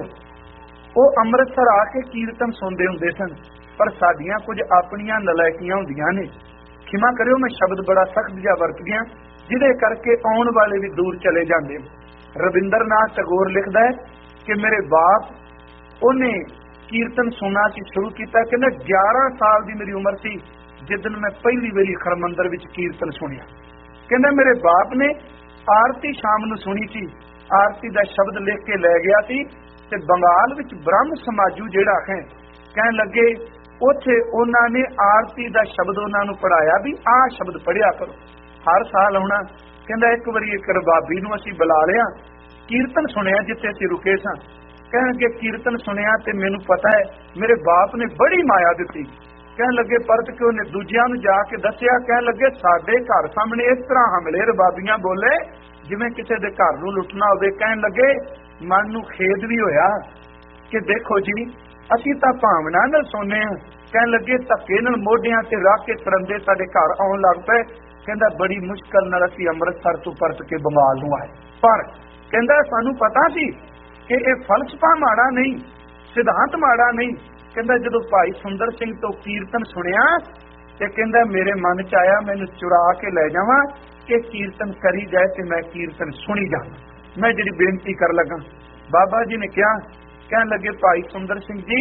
ਉਹ ਅੰਮ੍ਰਿਤਸਰ ਆ ਕੇ ਕੀਰਤਨ ਸੁਣਦੇ ਹੁੰਦੇ ਸਨ, ਪਰ ਸਾਡੀਆਂ ਕੁਝ ਆਪਣੀਆਂ ਨਲਾਇਕੀਆਂ ਹੁੰਦੀਆਂ ਨੇ, ਖਿਮਾ ਕਰਿਓ ਮੈਂ ਸ਼ਬਦ ਬੜਾ ਸਖਤ ਜਿਹਾ ਵਰਤ ਗਿਆ, ਜਿਹਦੇ ਕਰਕੇ ਆਉਣ ਵਾਲੇ ਵੀ ਦੂਰ ਚਲੇ ਜਾਂਦੇ। ਰਵਿੰਦਰ ਨਾਥ ਟੈਗੋਰ ਲਿਖਦਾ ਹੈ ਕਿ ਮੇਰੇ ਬਾਪ ਉਹਨੇ ਕੀਰਤਨ ਸੁਣਨਾ ਸੀ ਸ਼ੁਰੂ ਕੀਤਾ, ਕਹਿੰਦਾ ਗਿਆਰਾਂ ਸਾਲ ਦੀ ਮੇਰੀ ਉਮਰ ਸੀ ਜਿੱਦਣ ਮੈਂ ਪਹਿਲੀ ਵਾਰੀ ਹਰਮੰਦਰ ਵਿੱਚ ਕੀਰਤਨ ਸੁਣਿਆ। ਕਹਿੰਦਾ ਮੇਰੇ ਬਾਪ ਨੇ ਆਰਤੀ ਸ਼ਾਮ ਨੂੰ ਸੁਣੀ ਸੀ, ਆਰਤੀ ਦਾ ਸ਼ਬਦ ਲਿਖ ਕੇ ਲੈ ਗਿਆ ਸੀ ਤੇ ਬੰਗਾਲ ਵਿੱਚ ਬ੍ਰਹਮ ਸਮਾਜੂ ਜਿਹੜਾ ਹੈ, ਕਹਿਣ ਲੱਗੇ ਉੱਥੇ ਉਹਨਾਂ ਨੇ ਆਰਤੀ ਦਾ ਸ਼ਬਦ ਉਹਨਾਂ ਨੂੰ ਪੜਾਇਆ ਵੀ ਆਹ ਸ਼ਬਦ ਪੜਿਆ ਕਰੋ, ਹਰ ਸਾਲ ਆਉਣਾ। ਕਹਿੰਦਾ ਇੱਕ ਵਾਰੀ ਇੱਕ ਰਬਾਬੀ ਨੂੰ ਅਸੀਂ ਬੁਲਾ ਲਿਆ, ਕੀਰਤਨ ਸੁਣਿਆ ਜਿੱਥੇ ਅਸੀਂ ਰੁਕੇ ਸਾਂ। ਕਹਿਣ ਲੱਗੇ ਕੀਰਤਨ ਸੁਣਿਆ ਤੇ ਮੈਨੂੰ ਪਤਾ ਹੈ ਮੇਰੇ ਬਾਪ ਨੇ ਬੜੀ ਮਾਇਆ ਦਿੱਤੀ। ਕਹਿਣ ਲੱਗੇ ਪਰਤ ਕੇ ਉਹਨੇ ਦੂਜਿਆਂ ਨੂੰ ਜਾ ਕੇ ਦੱਸਿਆ। ਕਹਿਣ ਲੱਗੇ ਸਾਡੇ ਘਰ ਸਾਹਮਣੇ ਇਸ ਤਰ੍ਹਾਂ ਹਮਲੇ ਰਬਾਬੀਆਂ ਬੋਲੇ ਜਿਵੇਂ ਕਿਸੇ ਦੇ ਘਰ ਨੂੰ ਲੁੱਟਣਾ ਹੋਵੇ। ਕਹਿਣ ਲੱਗੇ ਮਨ ਨੂੰ ਖੇਦ ਵੀ ਹੋਇਆ ਕਿ ਦੇਖੋ ਜੀ ਅਸੀਂ ਤਾਂ ਭਾਵਨਾ ਨਾਲ ਸੋਨੇ ਹਾਂ। ਕਹਿਣ ਲੱਗੇ ਧੱਕੇ ਨਾਲ ਮੋਢਿਆਂ ਤੇ ਰੱਖ ਕੇ ਤਰੰਦੇ ਸਾਡੇ ਘਰ ਆਉਣ ਲੱਗ ਪਏ। ਕਹਿੰਦਾ ਬੜੀ ਮੁਸ਼ਕਲ ਨਾਲ ਅਸੀਂ ਅੰਮ੍ਰਿਤਸਰ ਤੋਂ ਪਰਤ ਕੇ ਬੰਗਾਲ ਨੂੰ ਆਏ, ਪਰ ਕਹਿੰਦਾ ਸਾਨੂੰ ਪਤਾ ਸੀ ਕਿ ਇਹ ਫਲਸਫਾ ਮਾੜਾ ਨਹੀਂ, ਸਿਧਾਂਤ ਮਾੜਾ ਨਹੀਂ। ਕਹਿੰਦਾ ਜਦੋਂ ਭਾਈ ਸੁੰਦਰ ਸਿੰਘ ਤੋਂ ਕੀਰਤਨ ਸੁਣਿਆ ਤੇ ਕਹਿੰਦਾ ਮੇਰੇ ਮਨ ਚ ਆਇਆ ਮੈਨੂੰ ਚੁਰਾ ਕੇ ਲੈ ਜਾਵਾਂ ਕਿ ਕੀਰਤਨ ਕਰੀ ਜਾਏ ਤੇ ਮੈਂ ਕੀਰਤਨ ਸੁਣੀ ਜਾਵਾਂ। ਮੈਂ ਜਿਹੜੀ ਬੇਨਤੀ ਕਰ ਲੱਗਾ ਬਾਬਾ ਜੀ ਨੇ ਕਿਹਾ, ਕਹਿਣ ਲੱਗੇ ਭਾਈ ਸੁੰਦਰ ਸਿੰਘ ਜੀ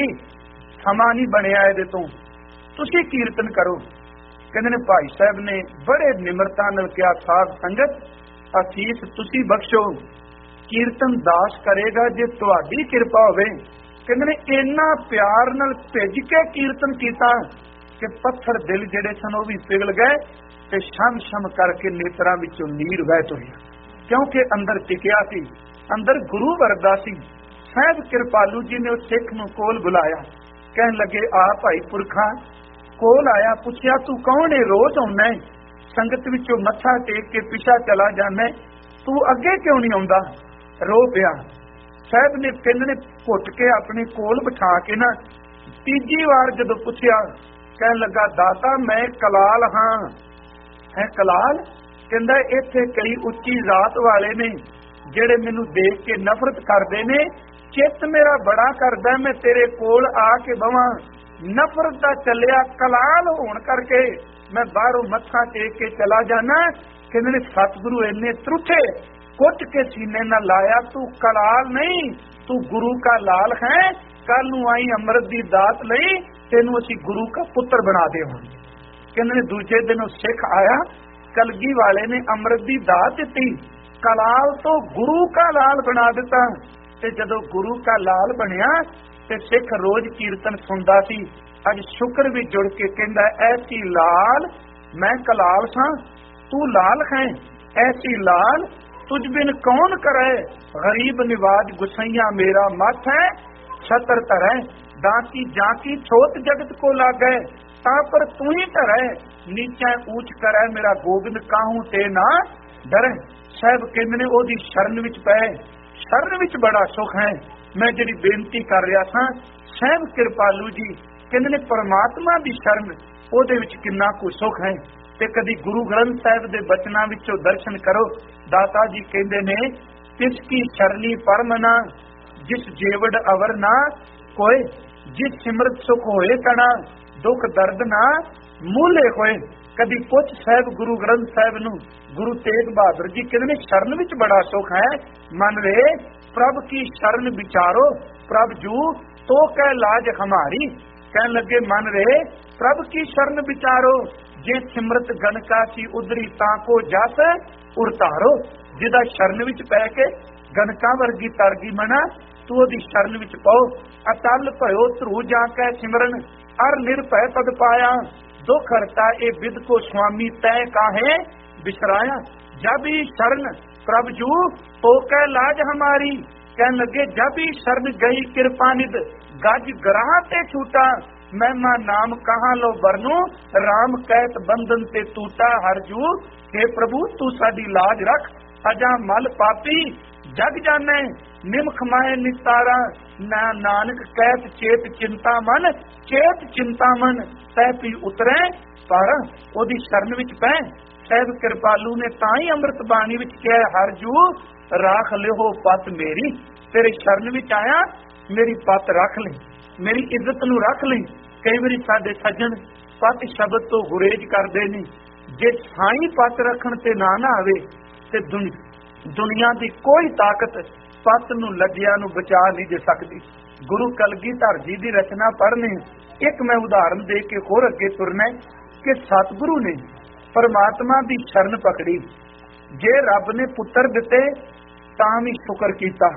ਸਮਾਂ ਨਹੀਂ ਬਣਿਆ ਇਹਦੇ ਤੋਂ, ਤੁਸੀਂ ਕੀਰਤਨ ਕਰੋ। ਕਹਿੰਦੇ ਨੇ ਭਾਈ ਸਾਹਿਬ ਨੇ ਬੜੇ ਨਿਮਰਤਾ ਨਾਲ ਕਿਹਾ ਸਾਧ ਸੰਗਤ ਅਸੀਸ ਤੁਸੀਂ ਬਖਸ਼ੋ, ਕੀਰਤਨ ਦਾਸ ਕਰੇਗਾ ਜੇ ਤੁਹਾਡੀ ਕਿਰਪਾ ਹੋਵੇ। ਕਹਿੰਦੇ ਨੇ ਇੰਨਾ ਪਿਆਰ ਨਾਲ ਭਿੱਜ ਕੇ ਕੀਰਤਨ ਕੀਤਾ ਕਿ ਪੱਥਰ ਦਿਲ ਜਿਹੜੇ ਸਨ ਉਹ ਵੀ ਪਿਘਲ ਗਏ ਤੇ ਸ਼ਮ ਸ਼ਮ ਕਰਕੇ ਨੇਤਰਾਂ ਵਿੱਚੋਂ ਨੀਰ ਵਹਿਤ ਹੋਇਆ, ਕਿਉਂਕਿ ਅੰਦਰ ਟਿਕਿਆ ਸੀ, ਅੰਦਰ ਗੁਰੂ ਵਰਦਾ ਸੀ। ਸਾਹਿਬ ਕਿਰਪਾਲੂ ਜੀ ਨੇ ਉਸ ਸਿੱਖ ਨੂੰ ਕੋਲ ਬੁਲਾਇਆ। ਕਹਿਣ ਲੱਗੇ ਆ ਭਾਈ ਪੁਰਖਾ। ਕੋਲ ਆਇਆ, ਪੁੱਛਿਆ ਤੂੰ ਕੌਣ ਹੈ, ਰੋਜ਼ ਆਉਣਾ ਹੈ ਸੰਗਤ ਵਿੱਚੋਂ ਮੱਥਾ ਟੇਕ ਕੇ ਪਿਛਾ ਚਲਾ ਜਾਣਾ, ਤੂੰ ਅੱਗੇ ਕਿਉਂ ਨਹੀਂ ਆਉਂਦਾ? ਰੋ ਪਿਆ। ਸਾਹਿਬ ਨੇ ਪਿੰਡ ਨੇ ਘੁੱਟ ਕੇ ਆਪਣੇ ਕੋਲ ਬਿਠਾ ਕੇ ਨਾ ਤੀਜੀ ਵਾਰ ਜਦੋਂ ਪੁੱਛਿਆ, ਕਹਿਣ ਲੱਗਾ ਦਾਤਾ ਮੈਂ ਕਲਾਲ ਹਾਂ। ਹੈ ਕਲਾਲ? ਕਹਿੰਦਾ ਇੱਥੇ ਕਈ ਉੱਚੀ ਜ਼ਾਤ ਵਾਲੇ ਨੇ ਜਿਹੜੇ ਮੈਨੂੰ ਦੇਖ ਕੇ ਨਫ਼ਰਤ ਕਰਦੇ ਨੇ, ਚਿੱਤ ਮੇਰਾ ਬੜਾ ਕਰਦਾ ਮੈਂ ਤੇਰੇ ਕੋਲ ਆ ਕੇ ਬਵਾਂ, ਨਫ਼ਰਤ ਦਾ ਚੱਲਿਆ ਕਲਾਲ ਹੋਣ ਕਰਕੇ ਮੈਂ ਬਾਹਰੋਂ ਮੱਥਾ ਟੇਕ ਕੇ ਚਲਾ ਜਾਣਾ। ਕਹਿੰਦੇ ਨੇ ਸਤਿਗੁਰੂ ਇੰਨੇ ਤਰੁੱਠੇ ਕੁੱਟ ਕੇ ਸੀਨੇ ਨਾਲ ਲਾਇਆ, ਤੂੰ ਕਲਾਲ ਨਹੀਂ ਤੂੰ ਗੁਰੂ ਕਾ ਲਾਲ ਹੈ, ਕੱਲ ਨੂੰ ਆਈ ਅੰਮ੍ਰਿਤ ਦੀ ਦਾਤ ਲਈ ਤੈਨੂੰ ਅਸੀਂ ਗੁਰੂ ਕਾ ਪੁੱਤਰ ਬਣਾ ਦੇਵਾਂਗੇ। ਕਹਿੰਦੇ ਨੇ ਦੂਜੇ ਦਿਨ ਉਹ ਸਿੱਖ ਆਇਆ, ਕਲਗੀ ਵਾਲੇ ਨੇ ਅੰਮ੍ਰਿਤ ਦੀ ਦਾਤ ਦਿੱਤੀ, ਕਲਾਲ ਤੋਂ ਗੁਰੂ ਕਾ ਲਾਲ ਬਣਾ ਦਿੱਤਾ। ਤੇ ਜਦੋਂ ਗੁਰੂ ਕਾ ਲਾਲ ਬਣਿਆ ਤੇ ਸਿੱਖ ਰੋਜ਼ ਕੀਰਤਨ ਸੁਣਦਾ ਸੀ। ਅੱਜ ਸ਼ੁਕਰ ਵੀ ਜੁੜ ਕੇ ਕਹਿੰਦਾ ਐਸੀ ਲਾਲ ਮੈਂ ਕਲਾਲ ਸਾਂ, ਤੂੰ ਲਾਲ ਹੈ ਐਸੀ ਲਾਲ ਤੁਝ ਬਿਨ ਕੌਣ ਕਰੇ, ਗਰੀਬ ਨਿਵਾਜ ਗੁਸਈਆ ਮੇਰਾ ਮੱਥ ਹੈ, ਛਤਰ ਧਰੈ दांती जाकी छोत जगत को लागै, ता पर तू ही धरै, नीचा ऊंच करै मेरा गोबिंद काहू ते ना डरै। साहब कहंदे ने ओदी शरण विच पै, शरण विच बड़ा सुख है। मैं जिहड़ी बेनती कर रहा था साहब कृपालू जी कहंदे ने परमात्मा दी शरण ओदे विच किन्ना कुछ सुख है। ते कदी गुरु ग्रंथ साहिब दे बचनां विचों दर्शन करो, दाता जी कहंदे ने तिसकी शरणी परमना जिस जेवड़ अवर ना कोई, जिस सिमरत सुख होए कणा दुख दर्द ना मूले होए। कदी पुछ साहिब गुरु ग्रंथ साहिब नूं गुरु तेग बहादुर जी कहते ने शरण विच बड़ा सुख है। मन रे प्रभ की शरण विचारो, प्रभ जू तो कह लाज हमारी। कहन लगे मन रे प्रभ की शरण विचारो, जे सिमरत गणका सी उधरी ताको जस उरतारो। जिदा शरण विच पै के गणका वर्गी तरगी मना तू ओदी शरण विच पाओ। अतल भयो ध्रू जाकै सिमरन अर निर्भय पद पाया, दुख हरता ए बिद को स्वामी तय काहे बिसराया। जब ही शरण प्रभ जू तो कह लाज हमारी। कहन लगे जब ही शरण गई कृपा निध गज ग्राह ते छूटा, महिमा नाम कहाँ लो बरनू राम कहत बंधन ते टूटा। हर जू हे प्रभु तू साडी लाज रख, अजा मल पापी जग जाने निमख माए नितारा। ना नानक कहत चेत चिंता मन, चेत चिंता मन तै पी उतरे पर ओदी शरण विच पै। साहिब कृपालू ने ताई अमृत बाणी विच कहा हर जू राख लिहो पत मेरी। तेरे शरण विच आया मेरी पत रख ले, मेरी इज्जत नू रख ले। कई बारी साडे सज्जन पत शब्द तो गुरेज करदे ने, जे साई पत रखण ते ना ना आवे ते दुनिया दी कोई ताकत पत नू लज्जिया नू बचा नहीं दे सकती। गुरु कलगीधर जी दी रचना पढ़ने एक मैं उदाहरण दे के होर अगे तुरना कि सतगुरु ने परमात्मा दी शरण पकड़ी। जे रब ने पुत्र दिते तां भी शुक्र कीता,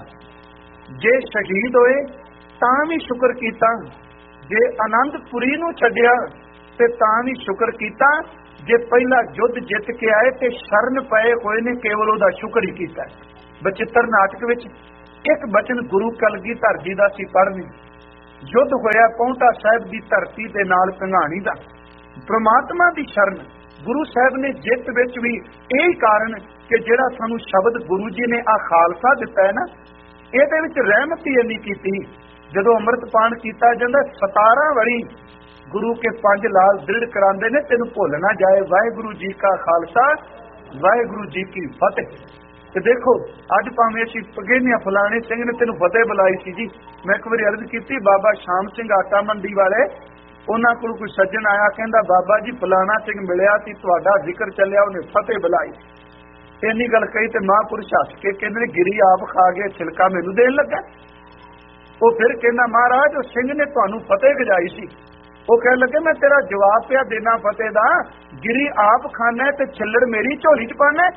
जे शहीद होए तां भी शुक्र कीता, जे आनंदपुरी नू छड्डिया ते तां भी शुक्र कीता, जे पहला युद्ध जित के आए ते शरण पए होए ने केवल ओदा शुक्र ही कीता। बचित्र नाटक विच ਇੱਕ ਬਚਨ ਗੁਰੂ ਕਲਗੀਧਰ ਜੀ ਦਾ ਸੀ ਪੜ੍ਹਨੀ। ਯੁੱਧ ਹੋਇਆ ਪੌਂਟਾ ਸਾਹਿਬ ਦੀ ਧਰਤੀ ਦੇ ਨਾਲ ਕੰਘਾਣੀ ਦਾ। ਪ੍ਰਮਾਤਮਾ ਦੀ ਸ਼ਰਨ ਗੁਰੂ ਸਾਹਿਬ ਨੇ ਜਿੱਤ ਵਿੱਚ ਵੀ ਇਹ ਕਾਰਨ ਕਿ ਜਿਹੜਾ ਸਾਨੂੰ ਸ਼ਬਦ ਗੁਰੂ ਜੀ ਨੇ ਆ ਖਾਲਸਾ ਦਿੱਤਾ ਹੈ ਨਾ, ਇਹਦੇ ਵਿੱਚ ਰਹਿਮਤ ਹੀ ਇੰਨੀ ਕੀਤੀ। ਜਦੋਂ ਅੰਮ੍ਰਿਤਪਾਨ ਕੀਤਾ ਜਾਂਦਾ ਸਤਾਰਾਂ ਵਾਰੀ ਗੁਰੂ ਕੇ ਪੰਜ ਲਾਲ ਦ੍ਰਿੜ ਕਰਾਉਂਦੇ ਨੇ, ਤੈਨੂੰ ਭੁੱਲ ਨਾ ਜਾਏ ਵਾਹਿਗੁਰੂ ਜੀ ਕਾ ਖਾਲਸਾ ਵਾਹਿਗੁਰੂ ਜੀ ਕੀ ਫਤਿਹ। ਤੇ ਦੇਖੋ ਅੱਜ ਭਾਵੇਂ ਅਸੀਂ ਪਗੇਨੀਆਂ ਫਲਾਣੇ ਸਿੰਘ ਨੇ ਤੈਨੂੰ ਫਤਿਹ ਬੁਲਾਈ ਸੀ ਜੀ। ਮੈਂ ਇੱਕ ਵਾਰੀ ਅਰਜ਼ ਕੀਤੀ, ਬਾਬਾ ਸ਼ਾਮ ਸਿੰਘ ਆਟਾ ਮੰਡੀ ਵਾਲੇ, ਉਹਨਾਂ ਕੋਲ ਕੋਈ ਸੱਜਣ ਆਇਆ, ਕਹਿੰਦਾ ਬਾਬਾ ਜੀ ਫਲਾਣਾ ਸਿੰਘ ਮਿਲਿਆ ਸੀ, ਤੁਹਾਡਾ ਜ਼ਿਕਰ ਚੱਲਿਆ, ਉਹਨੇ ਫਤਿਹ ਬੁਲਾਈ। ਇੰਨੀ ਗੱਲ ਕਹੀ ਤੇ ਮਹਾਂਪੁਰਸ਼ ਹੱਸ ਕੇ ਕਹਿੰਦੇ ਨੇ ਗਿਰੀ ਆਪ ਖਾ ਕੇ ਛਿਲਕਾ ਮੈਨੂੰ ਦੇਣ ਲੱਗਾ। ਉਹ ਫਿਰ ਕਹਿੰਦਾ ਮਹਾਰਾਜ ਉਹ ਸਿੰਘ ਨੇ ਤੁਹਾਨੂੰ ਫਤਿਹ ਗਜਾਈ ਸੀ। ਉਹ ਕਹਿਣ ਲੱਗੇ ਮੈਂ ਤੇਰਾ ਜਵਾਬ ਪਿਆ ਦੇਣਾ ਫਤਿਹ ਦਾ, ਗਿਰੀ ਆਪ ਖਾਣਾ ਤੇ ਛਿੱਲੜ ਮੇਰੀ ਝੋਲੀ ਚ ਪਾਣਾ।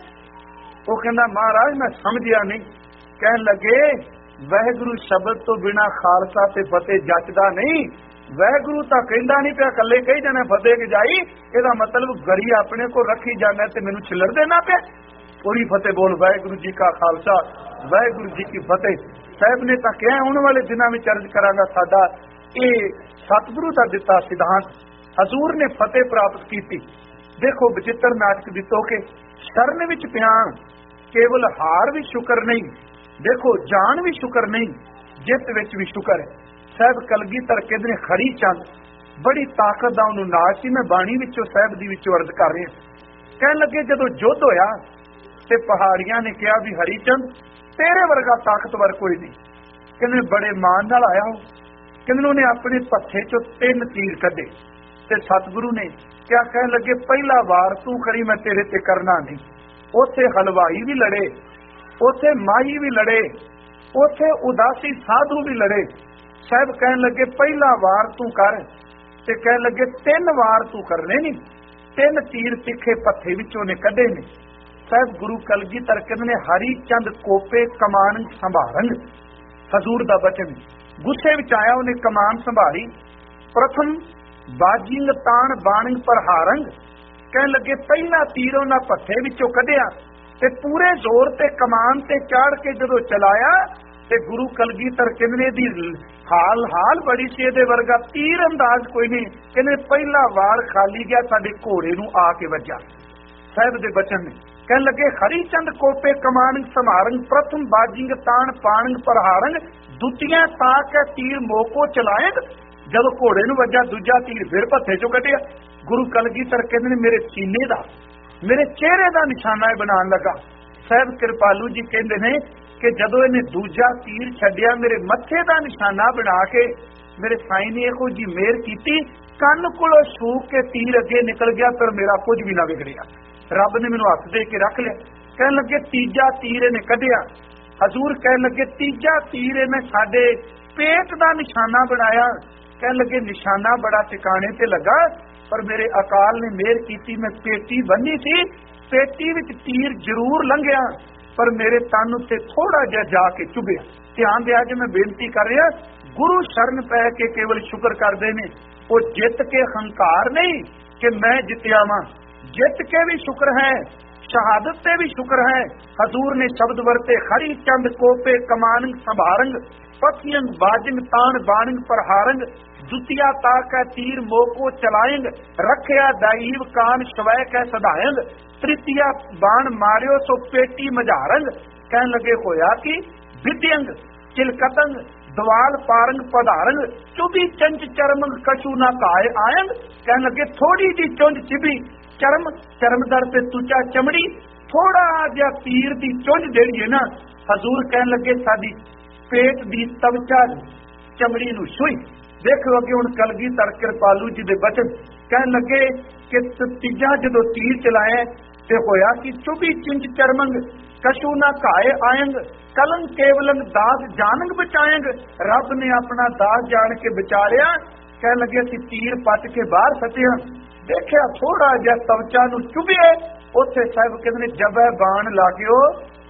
ਉਹ ਕਹਿੰਦਾ ਮਹਾਰਾਜ ਮੈਂ ਸਮਝਿਆ ਨਹੀਂ। ਕਹਿਣ ਲੱਗੇ ਵਾਹਿਗੁਰੂ ਸ਼ਬਦ ਤੋਂ ਬਿਨਾ ਖਾਲਸਾ ਤੇ ਫਤਿਹ ਜੱਚਦਾ ਨਹੀਂ। ਵਾਹਿਗੁਰੂ ਤਾਂ ਕਹਿੰਦਾ ਨਹੀਂ ਪਿਆ, ਇਕੱਲੇ ਕਹੀ ਜਾਣਾ ਫਤਿਹ ਗਜਾਈ, ਇਹਦਾ ਮਤਲਬ ਗਰੀ ਆਪਣੇ ਕੋਲ ਰੱਖੀ ਜਾਣਾ ਤੇ ਮੈਨੂੰ ਛਿੱਲੜ ਦੇਣਾ ਪਿਆ। ਪੂਰੀ ਫਤਿਹ ਬੋਲ ਵਾਹਿਗੁਰੂ ਜੀ ਕਾ ਖਾਲਸਾ ਵਾਹਿਗੁਰੂ ਜੀ ਕੀ ਫਤਿਹ। ਸਾਹਿਬ ਨੇ ਤਾਂ ਕਿਹਾ ਆਉਣ ਵਾਲੇ ਦਿਨਾਂ ਵਿੱਚ ਅਰਜ਼ ਕਰਾਂਗਾ, ਸਾਡਾ ਇਹ ਸਤਿਗੁਰੂ ਦਾ ਦਿੱਤਾ ਸਿਧਾਂਤ ਹਜ਼ੂਰ ਨੇ ਫਤਿਹ ਪ੍ਰਾਪਤ ਕੀਤੀ। ਦੇਖੋ ਬਚਿੱਤਰ ਨਾਟਕ ਦਿੱਤੋ ਕਿ ਸ਼ਰਨ ਵਿੱਚ ਪਿਆ ਕੇਵਲ ਹਾਰ ਵੀ ਸ਼ੁਕਰ ਨਹੀਂ, ਦੇਖੋ ਜਾਨ ਵੀ ਸ਼ੁਕਰ ਨਹੀਂ, ਜਿੱਤ ਵਿੱਚ ਵੀ ਸ਼ੁਕਰ ਹੈ। ਸਾਹਿਬ ਕਲਗੀਧਰ ਕਹਿੰਦੇ ਨੇ ਹਰੀ ਚੰਦ ਬੜੀ ਤਾਕਤ ਦਾ ਉਹਨੂੰ ਨਾਚ ਸੀ। ਮੈਂ ਬਾਣੀ ਵਿੱਚੋਂ ਸਾਹਿਬ ਦੀ ਵਿੱਚੋਂ ਅਰਜ਼ ਕਰ ਰਿਹਾ। ਕਹਿਣ ਲੱਗੇ ਜਦੋਂ ਯੁੱਧ ਹੋਇਆ ਤੇ ਪਹਾੜੀਆਂ ਨੇ ਕਿਹਾ ਵੀ ਹਰੀ ਚੰਦ ਤੇਰੇ ਵਰਗਾ ਤਾਕਤਵਰ ਕੋਈ ਨਹੀਂ। ਕਹਿੰਦੇ ਬੜੇ ਮਾਣ ਨਾਲ ਆਇਆ ਉਹ। ਕਹਿੰਦੇ ਉਹਨੇ ਆਪਣੇ ਪੱਥੇ ਚੋਂ ਤਿੰਨ ਤੀਰ ਕੱਢੇ ਤੇ ਸਤਿਗੁਰੂ ਨੇ ਕਿਆ ਕਹਿਣ ਲੱਗੇ ਪਹਿਲਾ ਵਾਰ ਤੂੰ ਕਰੀ, ਮੈਂ ਤੇਰੇ ਤੇ ਕਰਨਾ ਨਹੀਂ। ਉੱਥੇ ਹਲਵਾਈ ਵੀ ਲੜੇ, ਉੱਥੇ ਮਾਹੀ ਵੀ ਲੜੇ, ਉੱਥੇ ਉਦਾਸੀ ਸਾਧੂ ਵੀ ਲੜੇ। ਸਾਹਿਬ ਕਹਿਣ ਲੱਗੇ ਪਹਿਲਾ ਵਾਰ ਤੂੰ ਕਰ, ਤੇ ਕਹਿਣ ਲੱਗੇ ਤਿੰਨ ਵਾਰ ਤੂੰ ਕਰਨੇ ਨਹੀਂ। ਤਿੰਨ ਤੀਰ ਤਿੱਖੇ ਪੱਥੇ ਵਿੱਚੋਂ ਨੇ ਕੱਢੇ ਨੇ। ਸਾਹਿਬ ਗੁਰੂ ਕਲਗੀਧਰ ਕਹਿੰਦੇ ਨੇ ਹਰੀ ਚੰਦ ਕੋਪੇ ਕਮਾਨ ਸੰਭਾਰਨ। ਹਜ਼ੂਰ ਦਾ ਬਚਨ ਗੁੱਸੇ ਵਿੱਚ ਆਇਆ, ਉਹਨੇ ਕਮਾਨ ਸੰਭਾਲੀ। ਪ੍ਰਥਮ ਬਾਜਿੰਗ ਤਾਣ ਬਾਣਿੰਗ ਪ੍ਰਹਾਰੰਗ। ਕਹਿਣ ਲੱਗੇ ਪਹਿਲਾ ਤੀਰ ਉਹਨਾਂ ਪੱਥੇ ਵਿੱਚੋਂ ਕੱਢਿਆ ਤੇ ਪੂਰੇ ਜ਼ੋਰ ਤੇ ਕਮਾਨ ਤੇ ਚਾੜ ਕੇ ਜਦੋਂ ਚਲਾਇਆ ਤੇ ਗੁਰੂ ਕਲਗੀਧਰ ਕਹਿੰਦੇ ਦੀ ਹਾਲ ਹਾਲ ਬੜੀ ਸੀ, ਇਹਦੇ ਵਰਗਾ ਤੀਰ ਅੰਦਾਜ਼ ਕੋਈ ਨਹੀਂ। ਕਹਿੰਦੇ ਪਹਿਲਾ ਵਾਰ ਖਾਲੀ ਗਿਆ, ਸਾਡੇ ਘੋੜੇ ਨੂੰ ਆ ਕੇ ਵੱਜਾ। ਸਾਹਿਬ ਦੇ ਬਚਨ ਨੇ ਕਹਿਣ ਲੱਗੇ ਹਰੀ ਚੰਦ ਕੋਪੇ ਕਮਾਨ ਸਮਾਰੰਗ ਪ੍ਰਥਮ ਬਾਜਿੰਗ ਤਾਣ ਪਾਣੰਗ ਪ੍ਰਹਾਰੰਗ ਦੁੱਤੀਆਂ ਤਾਕ ਹੈ ਤੀਰ ਮੋਕੋ ਚਲਾਏਂਗ। ਜਦੋਂ ਘੋੜੇ ਨੂੰ ਵੱਜਾ ਦੂਜਾ ਤੀਰ ਫਿਰ ਪੱਥੇ ਚੋਂ ਕੱਢਿਆ। ਗੁਰੂ ਕਲਗੀਧਰ ਕਹਿੰਦੇ ਨੇ ਮੇਰੇ ਸੀਨੇ ਦਾ ਮੇਰੇ ਚਿਹਰੇ ਦਾ ਨਿਸ਼ਾਨਾ ਬਣਾਉਣ ਲੱਗਾ। ਸਾਹਿਬ ਕਿਰਪਾਲੂ ਜੀ ਕਹਿੰਦੇ ਨੇ ਕਿ ਜਦੋਂ ਇਹਨੇ ਦੂਜਾ ਤੀਰ ਛੱਡਿਆ ਮੇਰੇ ਮੱਥੇ ਦਾ ਨਿਸ਼ਾਨਾ ਬਣਾ ਕੇ ਮੇਰੇ ਸਾਈਂ ਨੇ ਇਹੋ ਜੀ ਮਿਹਰ ਕੀਤੀ, ਕੰਨ ਕੋਲੋਂ ਛੂਕ ਕੇ ਤੀਰ ਅੱਗੇ ਨਿਕਲ ਗਿਆ, ਪਰ ਮੇਰਾ ਕੁਝ ਵੀ ਨਾ ਵਿਗੜਿਆ। ਰੱਬ ਨੇ ਮੈਨੂੰ ਹੱਥ ਦੇ ਕੇ ਰੱਖ ਲਿਆ। ਕਹਿਣ ਲੱਗੇ ਤੀਜਾ ਤੀਰ ਇਹਨੇ ਕੱਢਿਆ। ਹਜ਼ੂਰ ਕਹਿਣ ਲੱਗੇ ਤੀਜਾ ਤੀਰ ਇਹਨੇ ਸਾਡੇ ਪੇਟ ਦਾ ਨਿਸ਼ਾਨਾ ਬਣਾਇਆ। ਕਹਿਣ ਲੱਗੇ ਨਿਸ਼ਾਨਾ ਬੜਾ ਟਿਕਾਣੇ ਤੇ ਲੱਗਾ, ਪਰ ਮੇਰੇ ਅਕਾਲ ਨੇ ਮਿਹਰ ਕੀਤੀ, ਮੈਂ ਪੇਟੀ ਬੰਨੀ ਸੀ, ਪੇਟੀ ਵਿੱਚ ਤੀਰ ਜ਼ਰੂਰ ਲੰਘਿਆ, ਪਰ ਮੇਰੇ ਤਨ ਉੱਤੇ ਥੋੜਾ ਜਿਹਾ ਜਾ ਕੇ ਚੁਭਿਆ। ਧਿਆਨ ਦਿਆ ਜੇ ਮੈਂ ਬੇਨਤੀ ਕਰ ਰਿਹਾ, ਗੁਰੂ ਸ਼ਰਨ ਪੈ ਕੇ ਕੇਵਲ ਸ਼ੁਕਰ ਕਰਦੇ ਨੇ। ਉਹ ਜਿੱਤ ਕੇ ਹੰਕਾਰ ਨਹੀਂ ਕਿ ਮੈਂ ਜਿੱਤਿਆ ਵਾਂ, ਜਿੱਤ ਕੇ ਵੀ ਸ਼ੁਕਰ ਹੈ, ਸ਼ਹਾਦਤ ਤੇ ਵੀ ਸ਼ੁਕਰ ਹੈ। ਹਜ਼ੂਰ ਨੇ ਸ਼ਬਦ ਵਰਤੇ ਹਰੀ ਚੰਦ ਕੋਪੇ ਕਮਾਨੰਗ ਸੰਭਾਰੰਗ ਪੱਥੀਅੰਗ ਬਾਜਿੰਗ ਤਾਣ ਬਾਣੰਗ ਪ੍ਰਹਾਰੰਗ ਦੁਤੀਆ ਤਾਕੈ ਤੀਰ ਮੋਕੋ ਚਲਾਇੰਗ ਰੱਖਿਆ ਦਾਈਵ ਕਾਨ ਸ਼ਵੈ ਕੈ ਸਦਾਇੰਗ ਤ੍ਰਿਤੀਆ ਬਾਣ ਮਾਰਿਓ ਸੋ ਪੇਟੀ ਮਝਾਰੰਗ। ਕਹਿਣ ਲੱਗੇ ਹੋਇਆ ਕਿ ਵਿਦਿਅੰਗ ਚਿਲਕਤੰਗ ਦਵਾਲ ਪਾਰੰਗ ਪਧਾਰੰਗ ਚੁਬੀ ਚੰਚ ਚਰਮੰਗ ਕਛੂ ਨਾ ਕਾਏ ਆਇੰਗ। ਕਹਿਣ ਲੱਗੇ ਥੋੜੀ ਜੀ ਚੁੰਝ ਚਿਬੀ ਚਰਮ ਚਰਮਦਰ ਤੇ ਤੁਚਾ ਚਮੜੀ, ਥੋੜਾ ਜਿਹਾ ਤੀਰ ਦੀ ਚੁੰਝ ਜਿਹੜੀ ਹੈ ਨਾ, ਹਜ਼ੂਰ ਕਹਿਣ ਲੱਗੇ ਸਾਡੀ ਪੇਟ ਦੀ ਤਵਚਾ ਚਮੜੀ ਨੂੰ ਛੂਈ। ਦੇਖੋ ਅੱਗੇ ਹੁਣ ਕਲਗੀਧਰ ਕਿਰਪਾਲੂ ਜੀ ਦੇ ਬਚਨ ਕਹਿਣ ਲੱਗੇ ਕਿ ਤੀਜਾ ਜਦੋਂ ਤੀਰ ਚਲਾਇਆ ਤੇ ਹੋਇਆ ਕਿ ਚੁਬੀ ਚਿੰਚ ਚਰਮੰਗ ਕਛੂ ਨਾ ਕਾਏ ਆਇੰਗ ਕਲੰਗ ਕੇਵਲੰਗ ਦਾਸ ਜਾਨੰਗ ਬਚਾਏਂਗ। ਰੱਬ ਨੇ ਆਪਣਾ ਦਾਸ ਜਾਣ ਕੇ ਬਚਾ ਲਿਆ। ਕਹਿਣ ਲੱਗੇ ਅਸੀਂ ਤੀਰ ਪੱਟ ਕੇ ਬਾਹਰ ਸੱਟਿਆ, ਦੇਖਿਆ ਥੋੜਾ ਜਿਹਾ ਤਵਚਾ ਨੂੰ ਚੁਭਿਆ। ਉੱਥੇ ਸਾਹਿਬ ਕਹਿੰਦੇ ਨੇ ਜਬੈ ਬਾਣ ਲਾਗਿਓ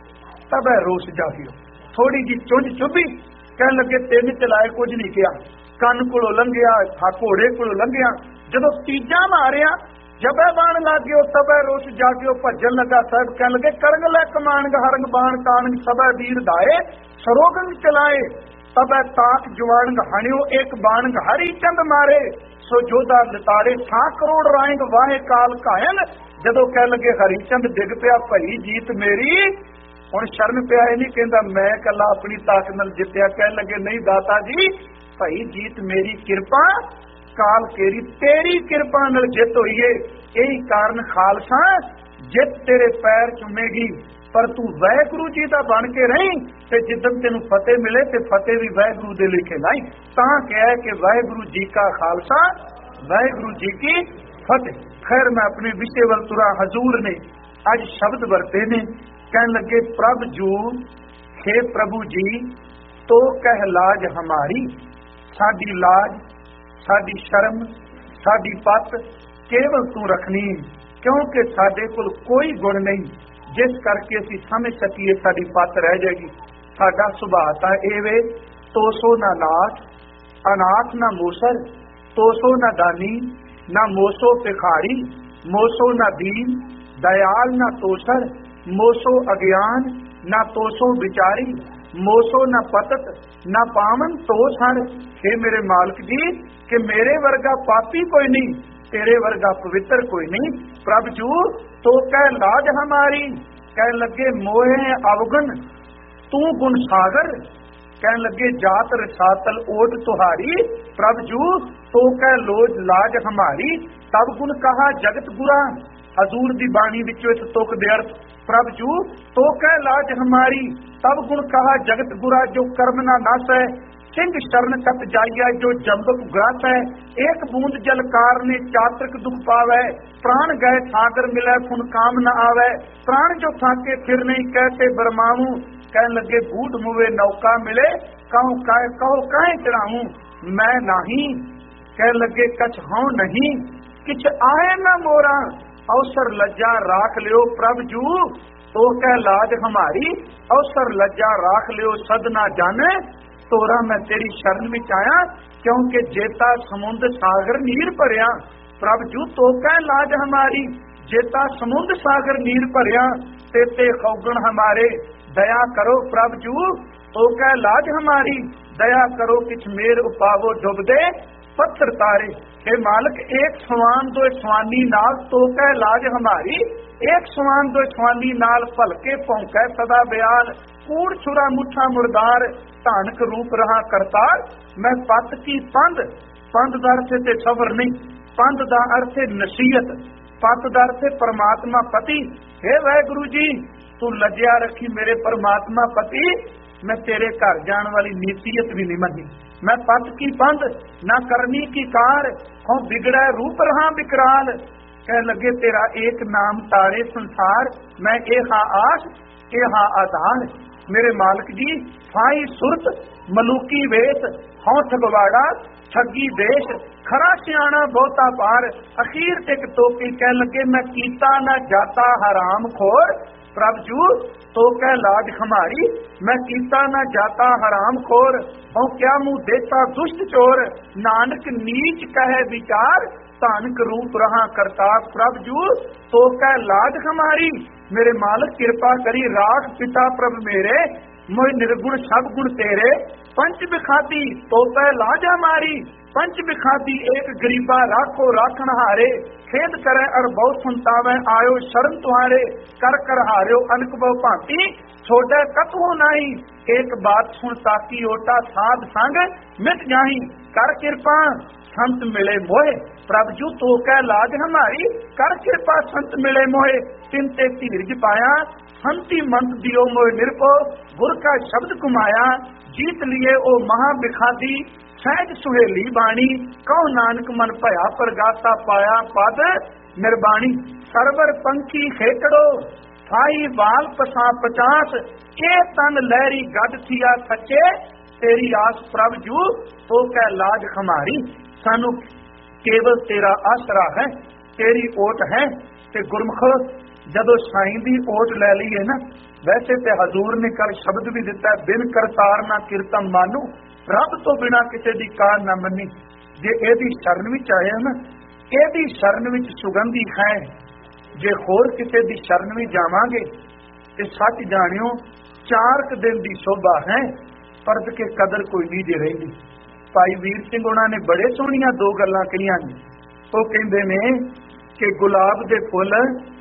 ਤਬੈ ਰੋਸ ਜਾਗਿਓ। ਥੋੜੀ ਜੀ ਚੁੰਝ ਚੁਭੀ। ਕਹਿਣ ਲੱਗੇ ਤਿੰਨ ਚਲਾਏ ਕੁਝ ਨਹੀਂ ਕਿਹਾ, ਕੰਨ ਕੋਲੋਂ ਲੰਘਿਆ, ਘੋੜੇ ਕੋਲੋਂ ਲੰਘਿਆ। ਜਦੋਂ ਤੀਜਾ ਮਾਰਿਆ जबै बाण लाग्यो तबै रोष जाग्यो, भजन लगा साहब कह लगे करंग लै कमानग हरंग बाण कानग, सबै वीर धाए सरोगंग चलाए, तबै ताक जुआणग हणियो एक बाणग हरि चंद मारे, सो जोधा लतारे छा करोड़ रायंग वाहे काल कायल। जदों कह लगे हरिचंद डिग पिया भई जीत मेरी, हुण शरण पिया नहीं कहंदा मैं कला अपनी ताकत नाल जित्तिया, कह लगे नहीं दाता जी भई जीत मेरी किरपा काल केरी, तेरी किरपा नाल जित होई है, यही कारण खालसा जित तेरे पैर चुमेगी, पर तू वाहिगुरू जी दा बन के रही ते जिदन तेनू फतेह मिले ते फतेह भी वाहिगुरू दे लिखे लाई। तां कह के वाहिगुरू जी का खालसा वाहिगुरू जी की फतेह। खैर मैं अपने विषय वल तुरा, हजूर ने अज शब्द वरते ने, कहन लगे प्रभ जू हे प्रभु जी तो कह लाज हमारी, साडी लाज साडी शर्म साडी पत केवल तू रखनी, क्योंकि साडे कोल कोई गुण नहीं जिस करके असीं समझ सकीए साडी पत रह जाएगी। साडा सुभाअ तां इह वे तोसो ना नाथ, अनाथ ना मूसर, तोसो ना दानी ना मोसो भिखारी, मोसो ना दीन दयाल ना तोसर, मोसो अज्ञान ना तोसो विचारी, मोसो ना पतत ना पावन तो सर। हे मेरे मालिक जी कि मेरे वर्गा पापी कोई नहीं, तेरे वर्गा पवित्र कोई नहीं। प्रभु जू तो कह लाज हमारी, कह लगे मोहे अवगुण तू गुण सागर, कह लगे जात रसातल ओट तुहारी। प्रभु जू तो कह लोज लाज हमारी, तब गुण कहा जगत गुरा। हजूर दी बाणी विचों इस तुक दे अर्थ, प्रभु जू तो कह लाज हमारी, तब गुण कहा जगत गुरा। जो कर्म ना नास है सिंह शरण कत जाइया, जो जंबक ग्रस है एक बूंद जल कारने चातक दुख पावै। प्राण गए सागर मिलै फुन काम न आवै, प्राण जो थाके फिर नहीं कहते बरमाऊं। कह लगे बूट मुवे नौका मिले, कहूं कह कहो काहे चढ़ाऊं मैं नाही। कह लगे कछ हूं नहीं किछ आए न मोरा, अवसर लज्जा राख लियो प्रभु जू तो कह लाज हमारी। अवसर लज्जा राख लियो सदना जाने, तोरा मैं तेरी शरण विच आया, क्योंकि जेता समुद्र सागर नीर भरिया। प्रभु जू तो कह लाज हमारी, जेता समुद्र सागर नीर भरिया, तेते खौगण हमारे दया करो। प्रभु जू तो कह लाज हमारी, दया करो किछ मेर उपावो डुब दे पत्थर तारे। हे मालिक एक सवान दो स्वानी नाल तो कह लाज हमारी, एक सवान दो स्वानी नाल भलके भौंकै सदा बयाल। कूड़ छुरा मुठा मुर्दार, धानक रूप रहा करतार। मैं पत की पंध, पंध दा अर्थ ते सबर नहीं, पंध दा अर्थ नसीहत, पत दा अर्थ परमात्मा पति। हे वाहिगुरू जी तू लज्जा रखी मेरे परमात्मा पति, मैं तेरे घर जाने वाली नीतियत भी नहीं मनी। मैं पत की पंध ना करनी की कार, हूं बिगड़ा रूप रहा विकराल। कह लगे तेरा एक नाम तारे संसार, मैं ए हा आस ए हा आधार। मेरे मालिक जी फाई सुरत मलूकी वेश, हूं ठगवाड़ा ठगी देश। खरा सियाणा बहुता पार, अखीर टिक टोपी। कह लगे मैं कीता ना जाता हराम खोर। प्रभु जू तो कह लाज हमारी, मैं कीता ना जाता हराम खोर। हूं क्या मुंह देता दुष्ट चोर, नानक नीच कहे विचार। धानक रूप रहा करतार। प्रभु जू तो कह लाज हमारी, मेरे मालिक कृपा करी राख पिता प्रभु मेरे। मोह निर्गुण सब गुण तेरे, पंच बिखाती तो कह लाज हमारी। पंच बिखाती एक गरीबा राखो राखण हारे। खेद करे और बहुत सुनतावे आयो शरण तुम्हारे। कर कर हार्यो अनक बहु भांति, छोड़े कतहु नाही। एक बात सुन ताकी ओटा साध संग मिट जाही। कर कृपा संत मिले मोहे। प्रभु जू तो कह लाज हमारी, कर कृपा संत मिले मोहे। तिनते धीरज पाया संति मंत दियो मोह निरपो। गुर का शब्द कुमाया जीत लिए ओ महा बिखादी। सहज सुहेली बाणी कहो नानक मन भया परगाता पाया पद निर्बाणी। सरवर पंखी खेकड़ो थाई बाल पसा पचास। ए तन लहरी गद थिया सच्चे तेरी आस। प्रभु जू तो कह लाज हमारी, सानू केवल तेरा आसरा है, तेरी ओट है। ते गुरमुखो जदों साईं दी ओट ले लईए ना, वैसे ते हजूर ने कल शब्द भी दिता है, बिन करतार ना कीर्तन मानू। रब तो बिना किसी दी कार ना मनी। जे एदी शरण विच आए ना ਇਹਦੀ ਸ਼ਰਨ ਵਿੱਚ ਸੁਗੰਧੀ ਹੈ। ਜੇ ਹੋਰ ਕਿਸੇ ਦੀ ਸ਼ਰਨ ਵੀ ਜਾਵਾਂਗੇ ਤੇ ਸੱਚ ਜਾਣਿਓ ਚਾਰ ਕੁ ਦਿਨ ਦੀ ਸ਼ੋਭਾ ਹੈ, ਪਰਦ ਕੇ ਕਦਰ ਕੋਈ ਨਹੀਂ ਜੇ ਰਹਿੰਦੀ। ਭਾਈ ਵੀਰ ਸਿੰਘ ਉਹਨਾਂ ਨੇ ਬੜੇ ਸੋਹਣੀਆਂ ਦੋ ਗੱਲਾਂ ਕਹੀਆਂ ਨੇ। ਉਹ ਕਹਿੰਦੇ ਨੇ ਕਿ ਗੁਲਾਬ ਦੇ ਫੁੱਲ